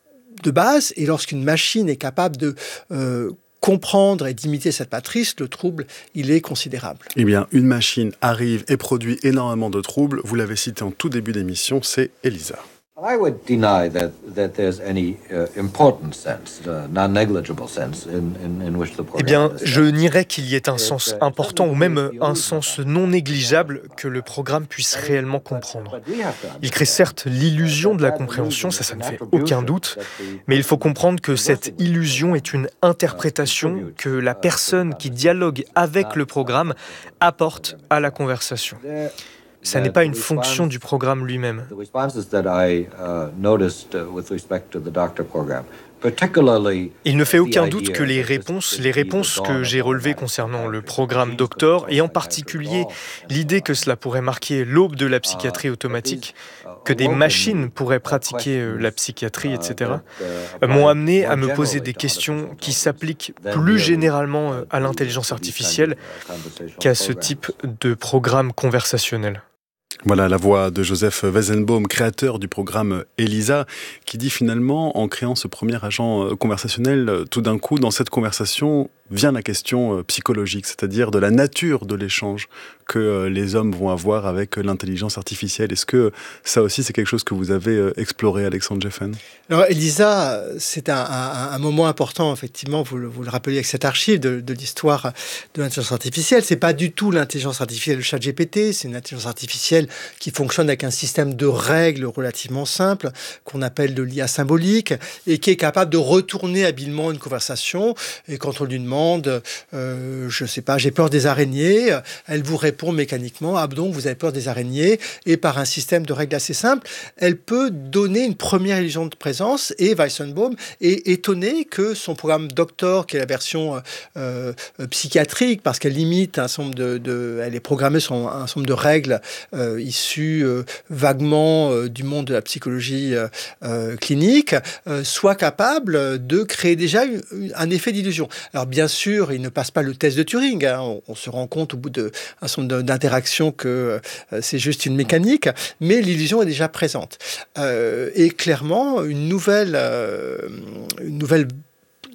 de base, et lorsqu'une machine est capable de euh, comprendre et d'imiter cette matrice, le trouble, il est considérable. Eh bien, une machine arrive et produit énormément de troubles. Vous l'avez cité en tout début d'émission, c'est Elisa. I would deny that, that there's any uh, important sense, uh, non-negligible sense in, in, in which the program. Eh bien, je nierais qu'il y ait un sens important ou même un sens non négligeable que le programme puisse réellement comprendre. Il crée certes l'illusion de la compréhension, ça, ça ne fait aucun doute, mais il faut comprendre que cette illusion est une interprétation que la personne qui dialogue avec le programme apporte à la conversation. Ça n'est pas une fonction du programme lui-même. Il ne fait aucun doute que les réponses, les réponses que j'ai relevées concernant le programme Doctor, et en particulier l'idée que cela pourrait marquer l'aube de la psychiatrie automatique, que des machines pourraient pratiquer la psychiatrie, et cetera, m'ont amené à me poser des questions qui s'appliquent plus généralement à l'intelligence artificielle qu'à ce type de programme conversationnel. Voilà la voix de Joseph Weizenbaum, créateur du programme Elisa, qui dit finalement, en créant ce premier agent conversationnel, tout d'un coup, dans cette conversation, vient la question psychologique, c'est-à-dire de la nature de l'échange que les hommes vont avoir avec l'intelligence artificielle. Est-ce que ça aussi, c'est quelque chose que vous avez exploré, Alexandre Geffen? Alors, Elisa, c'est un, un, un moment important, effectivement, vous le, vous le rappelez avec cette archive de, de l'histoire de l'intelligence artificielle. C'est pas du tout l'intelligence artificielle de ChatGPT, c'est une intelligence artificielle qui fonctionne avec un système de règles relativement simple, qu'on appelle de l'I A symbolique, et qui est capable de retourner habilement une conversation. Et quand on lui demande Euh, je sais pas, j'ai peur des araignées, elle vous répond mécaniquement, ah donc vous avez peur des araignées, et par un système de règles assez simple, elle peut donner une première illusion de présence, et Weizenbaum est étonné que son programme Doctor, qui est la version euh, psychiatrique, parce qu'elle imite un certain nombre de, de, elle est programmée sur un, un certain nombre de règles euh, issues euh, vaguement euh, du monde de la psychologie euh, euh, clinique, euh, soit capable de créer déjà une, un effet d'illusion. Alors bien sûr, il ne passe pas le test de Turing. Hein. On, on se rend compte au bout d'un certain nombre d'interactions que euh, c'est juste une mécanique, mais l'illusion est déjà présente. Euh, et clairement, une nouvelle, euh, une nouvelle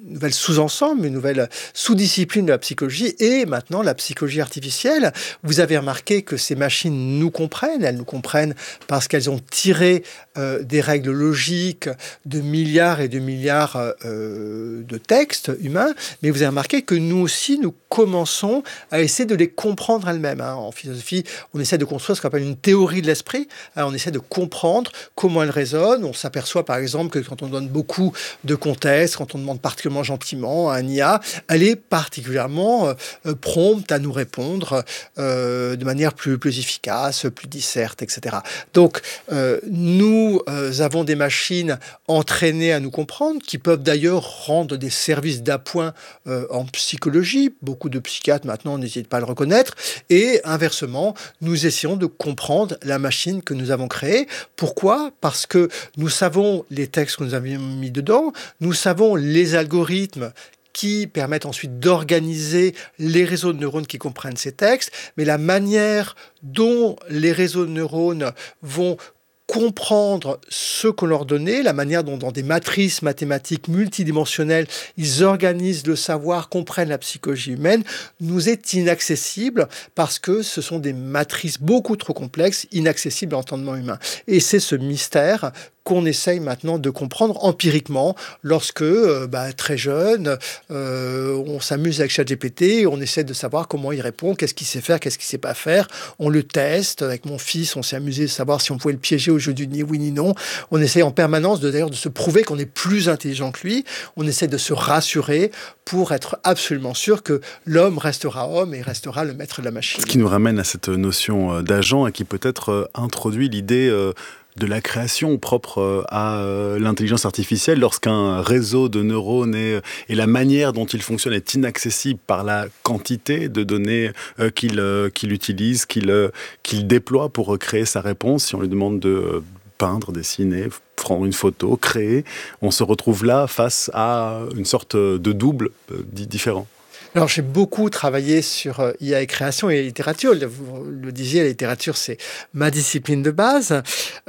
nouvelle sous-ensemble, une nouvelle sous-discipline de la psychologie, et maintenant la psychologie artificielle. Vous avez remarqué que ces machines nous comprennent, elles nous comprennent parce qu'elles ont tiré euh, des règles logiques de milliards et de milliards euh, de textes humains, mais vous avez remarqué que nous aussi, nous commençons à essayer de les comprendre elles-mêmes. Hein. En philosophie, on essaie de construire ce qu'on appelle une théorie de l'esprit. Hein, on essaie de comprendre comment elles résonnent. On s'aperçoit par exemple que quand on donne beaucoup de contexte, quand on demande particulièrement gentiment à un I A, elle est particulièrement euh, prompte à nous répondre euh, de manière plus, plus efficace, plus disserte, et cetera. Donc, euh, nous euh, avons des machines entraînées à nous comprendre, qui peuvent d'ailleurs rendre des services d'appoint euh, en psychologie. Beaucoup de psychiatres maintenant n'hésitent pas à le reconnaître. Et inversement, nous essayons de comprendre la machine que nous avons créée. Pourquoi ? Parce que nous savons les textes que nous avions mis dedans, nous savons les algorithmes qui permettent ensuite d'organiser les réseaux de neurones qui comprennent ces textes, mais la manière dont les réseaux de neurones vont comprendre ce qu'on leur donnait, la manière dont dans des matrices mathématiques multidimensionnelles, ils organisent le savoir, comprennent la psychologie humaine, nous est inaccessible parce que ce sont des matrices beaucoup trop complexes, inaccessibles à l'entendement humain. Et c'est ce mystère qu'on essaye maintenant de comprendre empiriquement lorsque, euh, bah, très jeune, euh, on s'amuse avec ChatGPT, on essaie de savoir comment il répond, qu'est-ce qu'il sait faire, qu'est-ce qu'il sait pas faire. On le teste. Avec mon fils, on s'est amusé de savoir si on pouvait le piéger au jeu du ni oui ni non. On essaie en permanence de, d'ailleurs, de se prouver qu'on est plus intelligent que lui. On essaie de se rassurer pour être absolument sûr que l'homme restera homme et restera le maître de la machine. Ce qui nous ramène à cette notion d'agent et qui peut-être introduit l'idée euh, de la création propre à l'intelligence artificielle lorsqu'un réseau de neurones et, et la manière dont il fonctionne est inaccessible par la quantité de données euh, qu'il, euh, qu'il utilise, qu'il, euh, qu'il déploie pour créer sa réponse. Si on lui demande de peindre, dessiner, prendre une photo, créer, on se retrouve là face à une sorte de double euh, différent. Alors, j'ai beaucoup travaillé sur I A et création et littérature. Vous le disiez, la littérature, c'est ma discipline de base.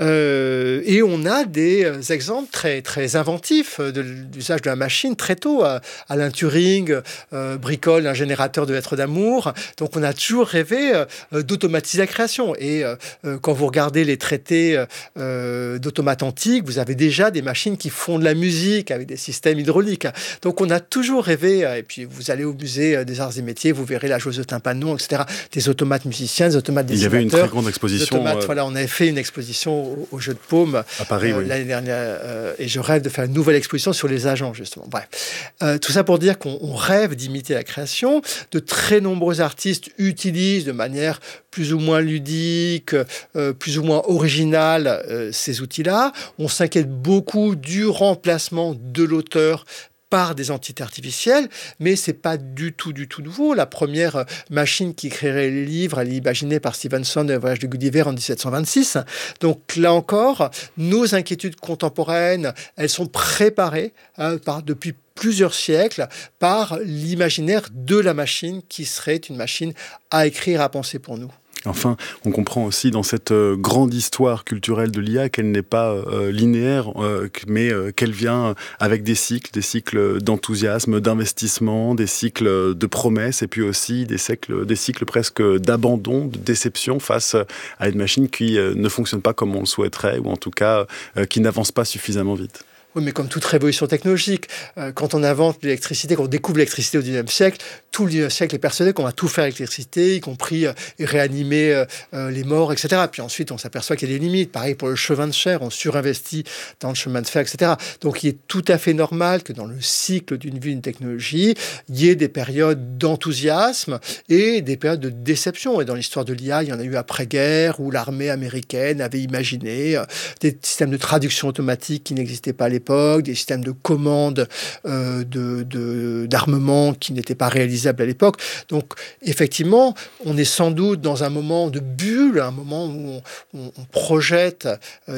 Euh, et on a des exemples très, très inventifs de l'usage de la machine très tôt. Alan Turing euh, bricole un générateur de lettres d'amour. Donc, on a toujours rêvé euh, d'automatiser la création. Et euh, quand vous regardez les traités euh, d'automates antiques, vous avez déjà des machines qui font de la musique avec des systèmes hydrauliques. Donc, on a toujours rêvé, et puis vous allez au musée des arts et métiers, vous verrez la joueuse de tympanon, et cetera. Des automates musiciens, des automates dessinateurs. Il y avait une très grande exposition. Euh... Voilà, on avait fait une exposition au, au Jeu de Paume à Paris, euh, oui. l'année dernière, euh, et je rêve de faire une nouvelle exposition sur les agents, justement. Bref, euh, tout ça pour dire qu'on on rêve d'imiter la création. De très nombreux artistes utilisent de manière plus ou moins ludique, euh, plus ou moins originale euh, ces outils-là. On s'inquiète beaucoup du remplacement de l'auteur par des entités artificielles, mais c'est pas du tout, du tout nouveau. La première machine qui créerait les livres, elle est imaginée par Stevenson, Le Voyage de Gulliver en dix-sept cent vingt-six. Donc là encore, nos inquiétudes contemporaines, elles sont préparées hein, par, depuis plusieurs siècles par l'imaginaire de la machine qui serait une machine à écrire, à penser pour nous. Enfin, on comprend aussi dans cette euh, grande histoire culturelle de l'I A qu'elle n'est pas euh, linéaire, euh, mais euh, qu'elle vient avec des cycles, des cycles d'enthousiasme, d'investissement, des cycles de promesses, et puis aussi des cycles, des cycles presque d'abandon, de déception face à une machine qui euh, ne fonctionne pas comme on le souhaiterait, ou en tout cas euh, qui n'avance pas suffisamment vite. Oui, mais comme toute révolution technologique, euh, quand on invente l'électricité, quand on découvre l'électricité au dix-neuvième siècle, tout le dix-neuvième siècle est persuadé qu'on va tout faire avec l'électricité, y compris euh, réanimer euh, euh, les morts, et cetera. Puis ensuite, on s'aperçoit qu'il y a des limites. Pareil pour le chemin de fer, on surinvestit dans le chemin de fer, et cetera. Donc, il est tout à fait normal que dans le cycle d'une vie, d'une technologie, il y ait des périodes d'enthousiasme et des périodes de déception. Et dans l'histoire de l'I A, il y en a eu après-guerre, où l'armée américaine avait imaginé euh, des systèmes de traduction automatique qui n'existaient pas à l'époque, des systèmes de commande euh, de, de, d'armement qui n'étaient pas réalisables à l'époque. Donc, effectivement, on est sans doute dans un moment de bulle, un moment où on, on, on projette euh, des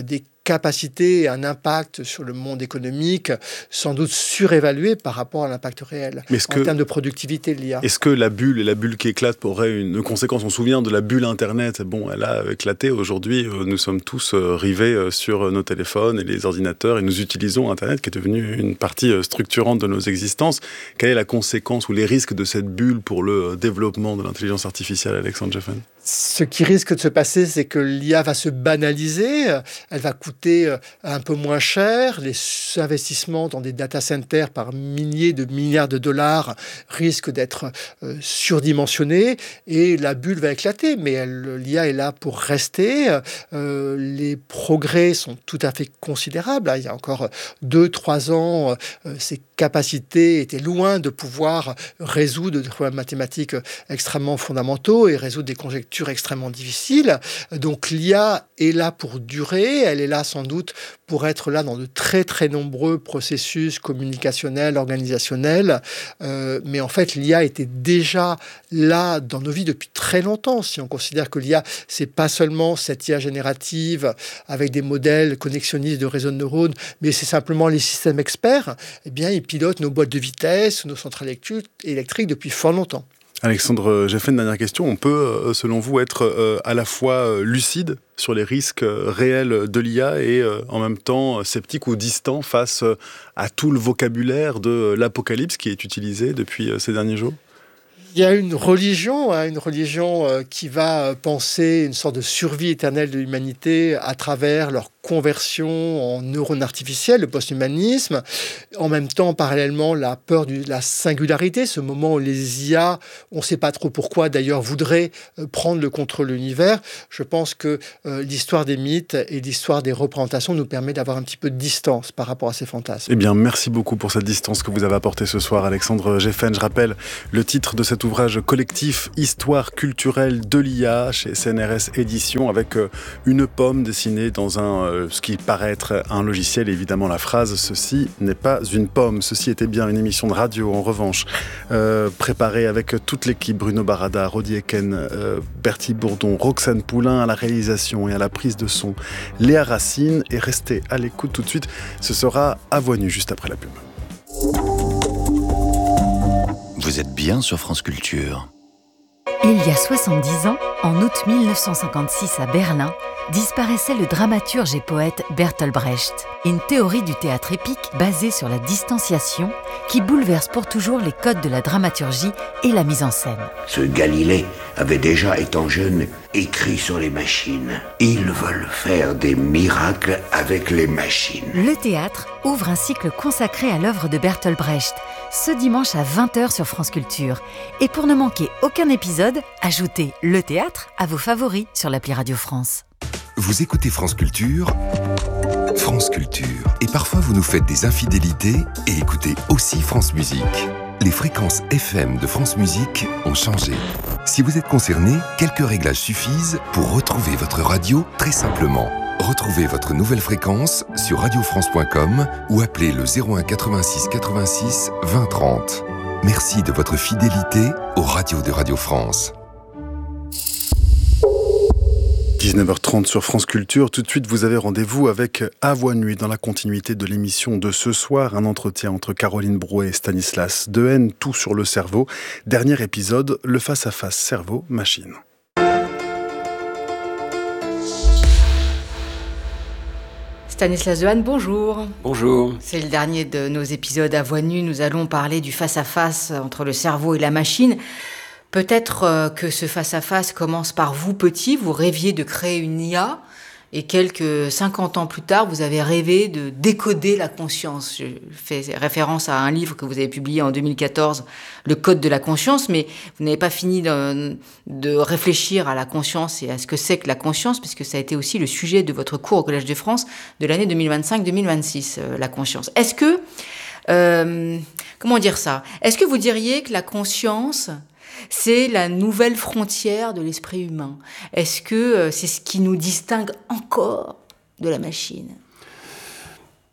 capacité et un impact sur le monde économique sans doute surévalué par rapport à l'impact réel en que, termes de productivité de l'I A. Est-ce que la bulle et la bulle qui éclate aurait une conséquence? On se souvient de la bulle Internet. Bon, elle a éclaté. Aujourd'hui, nous sommes tous rivés sur nos téléphones et les ordinateurs et nous utilisons Internet qui est devenu une partie structurante de nos existences. Quelle est la conséquence ou les risques de cette bulle pour le développement de l'intelligence artificielle, Alexandre Geffen? Ce qui risque de se passer, c'est que l'I A va se banaliser, elle va coûter un peu moins cher, les investissements dans des data centers par milliers de milliards de dollars risquent d'être euh, surdimensionnés et la bulle va éclater, mais elle, l'I A est là pour rester. Euh, les progrès sont tout à fait considérables. Il y a encore deux, trois ans, euh, ces capacités étaient loin de pouvoir résoudre des problèmes mathématiques extrêmement fondamentaux et résoudre des conjectures extrêmement difficiles. Donc l'I A est là pour durer, elle est là sans doute pour être là dans de très très nombreux processus communicationnels, organisationnels, euh, mais en fait l'I A était déjà là dans nos vies depuis très longtemps. Si on considère que l'I A, c'est pas seulement cette I A générative avec des modèles connexionnistes de réseaux de neurones, mais c'est simplement les systèmes experts, eh bien ils pilotent nos boîtes de vitesse, nos centrales électriques depuis fort longtemps. Alexandre Geffen, une dernière question. On peut, selon vous, être à la fois lucide sur les risques réels de l'I A et en même temps sceptique ou distant face à tout le vocabulaire de l'apocalypse qui est utilisé depuis ces derniers jours? Il y a une religion, hein, une religion euh, qui va penser une sorte de survie éternelle de l'humanité à travers leur conversion en neurones artificiels, le post-humanisme. En même temps, parallèlement, la peur de la singularité, ce moment où les I A, on ne sait pas trop pourquoi d'ailleurs, voudraient euh, prendre le contrôle de l'univers. Je pense que euh, l'histoire des mythes et l'histoire des représentations nous permet d'avoir un petit peu de distance par rapport à ces fantasmes. Eh bien, merci beaucoup pour cette distance que vous avez apportée ce soir, Alexandre Geffen. Je rappelle le titre de cet ouvrage collectif, Histoire culturelle de l'I A, chez C N R S Éditions, avec une pomme dessinée dans un, ce qui paraît être un logiciel. Et évidemment, la phrase « Ceci n'est pas une pomme ». Ceci était bien une émission de radio, en revanche, euh, préparée avec toute l'équipe, Bruno Barada, Rodi Eken, euh, Bertie Bourdon, Roxane Poulain à la réalisation et à la prise de son, Léa Racine. Et restez à l'écoute tout de suite, ce sera à Voix Nue, juste après la pub. Vous êtes bien sur France Culture. Il y a soixante-dix ans, en août mille neuf cent cinquante-six à Berlin, disparaissait le dramaturge et poète Bertolt Brecht. Une théorie du théâtre épique basée sur la distanciation qui bouleverse pour toujours les codes de la dramaturgie et la mise en scène. Ce Galilée avait déjà, étant jeune, écrit sur les machines. Ils veulent faire des miracles avec les machines. Le théâtre ouvre un cycle consacré à l'œuvre de Bertolt Brecht, ce dimanche à vingt heures sur France Culture. Et pour ne manquer aucun épisode, ajoutez le théâtre à vos favoris sur l'appli Radio France. Vous écoutez France Culture, France Culture. Et parfois vous nous faites des infidélités et écoutez aussi France Musique. Les fréquences F M de France Musique ont changé. Si vous êtes concerné, quelques réglages suffisent pour retrouver votre radio très simplement. Retrouvez votre nouvelle fréquence sur radio france point com ou appelez le zéro un quatre-vingt-six quatre-vingt-six vingt trente. Merci de votre fidélité aux radios de Radio France. dix-neuf heures trente sur France Culture. Tout de suite, vous avez rendez-vous avec À Voix Nuit dans la continuité de l'émission de ce soir. Un entretien entre Caroline Brouet et Stanislas Dehaene, tout sur le cerveau. Dernier épisode, le face-à-face cerveau-machine. Stanislas Dehaene, bonjour. Bonjour. C'est le dernier de nos épisodes À Voix Nue. Nous allons parler du face-à-face entre le cerveau et la machine. Peut-être que ce face-à-face commence par vous, petit. Vous rêviez de créer une I A et quelques cinquante ans plus tard, vous avez rêvé de décoder la conscience. Je fais référence à un livre que vous avez publié en deux mille quatorze, Le Code de la conscience, mais vous n'avez pas fini de, de réfléchir à la conscience et à ce que c'est que la conscience, puisque ça a été aussi le sujet de votre cours au Collège de France de l'année deux mille vingt-cinq deux mille vingt-six, euh, la conscience. Est-ce que, euh, comment dire ça ? Est-ce que vous diriez que la conscience, c'est la nouvelle frontière de l'esprit humain? Est-ce que c'est ce qui nous distingue encore de la machine?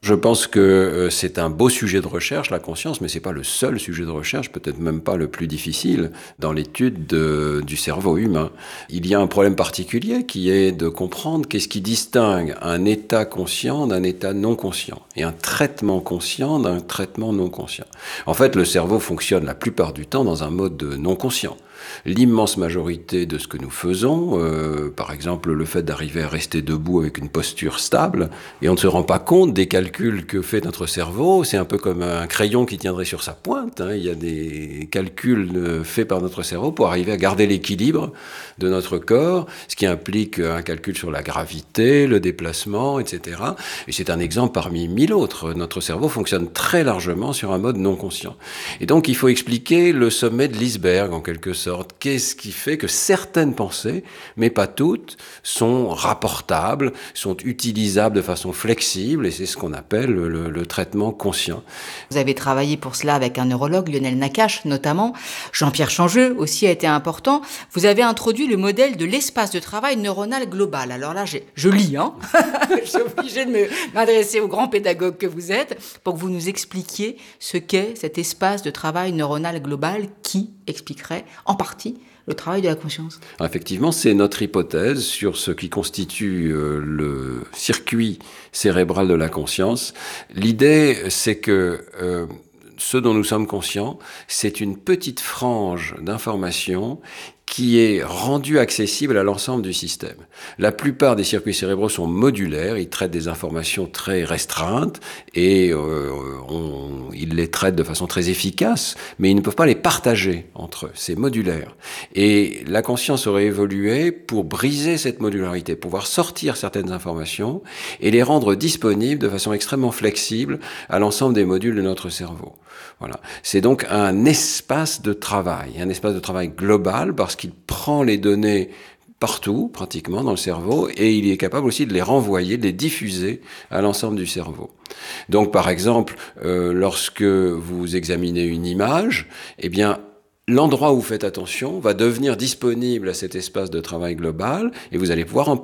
Je pense que c'est un beau sujet de recherche, la conscience, mais c'est pas le seul sujet de recherche, peut-être même pas le plus difficile dans l'étude de, du cerveau humain. Il y a un problème particulier qui est de comprendre qu'est-ce qui distingue un état conscient d'un état non conscient et un traitement conscient d'un traitement non conscient. En fait, le cerveau fonctionne la plupart du temps dans un mode non conscient. L'immense majorité de ce que nous faisons, euh, par exemple le fait d'arriver à rester debout avec une posture stable, et on ne se rend pas compte des calculs que fait notre cerveau, c'est un peu comme un crayon qui tiendrait sur sa pointe, hein. Il y a des calculs euh, faits par notre cerveau pour arriver à garder l'équilibre de notre corps, ce qui implique un calcul sur la gravité, le déplacement, et cetera. Et c'est un exemple parmi mille autres. Notre cerveau fonctionne très largement sur un mode non conscient. Et donc il faut expliquer le sommet de l'iceberg en quelque sorte. Qu'est-ce qui fait que certaines pensées, mais pas toutes, sont rapportables, sont utilisables de façon flexible, et c'est ce qu'on appelle le, le traitement conscient. Vous avez travaillé pour cela avec un neurologue, Lionel Nakache notamment. Jean-Pierre Changeux aussi a été important. Vous avez introduit le modèle de l'espace de travail neuronal global. Alors là, j'ai, je lis, hein. Je suis obligée de me, m'adresser au grand pédagogue que vous êtes pour que vous nous expliquiez ce qu'est cet espace de travail neuronal global qui expliquerait en partie le travail de la conscience. Effectivement, c'est notre hypothèse sur ce qui constitue euh, le circuit cérébral de la conscience. L'idée, c'est que euh, ce dont nous sommes conscients, c'est une petite frange d'informations qui est rendu accessible à l'ensemble du système. La plupart des circuits cérébraux sont modulaires, ils traitent des informations très restreintes et euh, on, ils les traitent de façon très efficace, mais ils ne peuvent pas les partager entre eux, c'est modulaire. Et la conscience aurait évolué pour briser cette modularité, pouvoir sortir certaines informations et les rendre disponibles de façon extrêmement flexible à l'ensemble des modules de notre cerveau. Voilà. C'est donc un espace de travail, un espace de travail global parce qu'il prend les données partout, pratiquement, dans le cerveau, et il est capable aussi de les renvoyer, de les diffuser à l'ensemble du cerveau. Donc, par exemple, euh, lorsque vous examinez une image, eh bien, l'endroit où vous faites attention va devenir disponible à cet espace de travail global et vous allez pouvoir en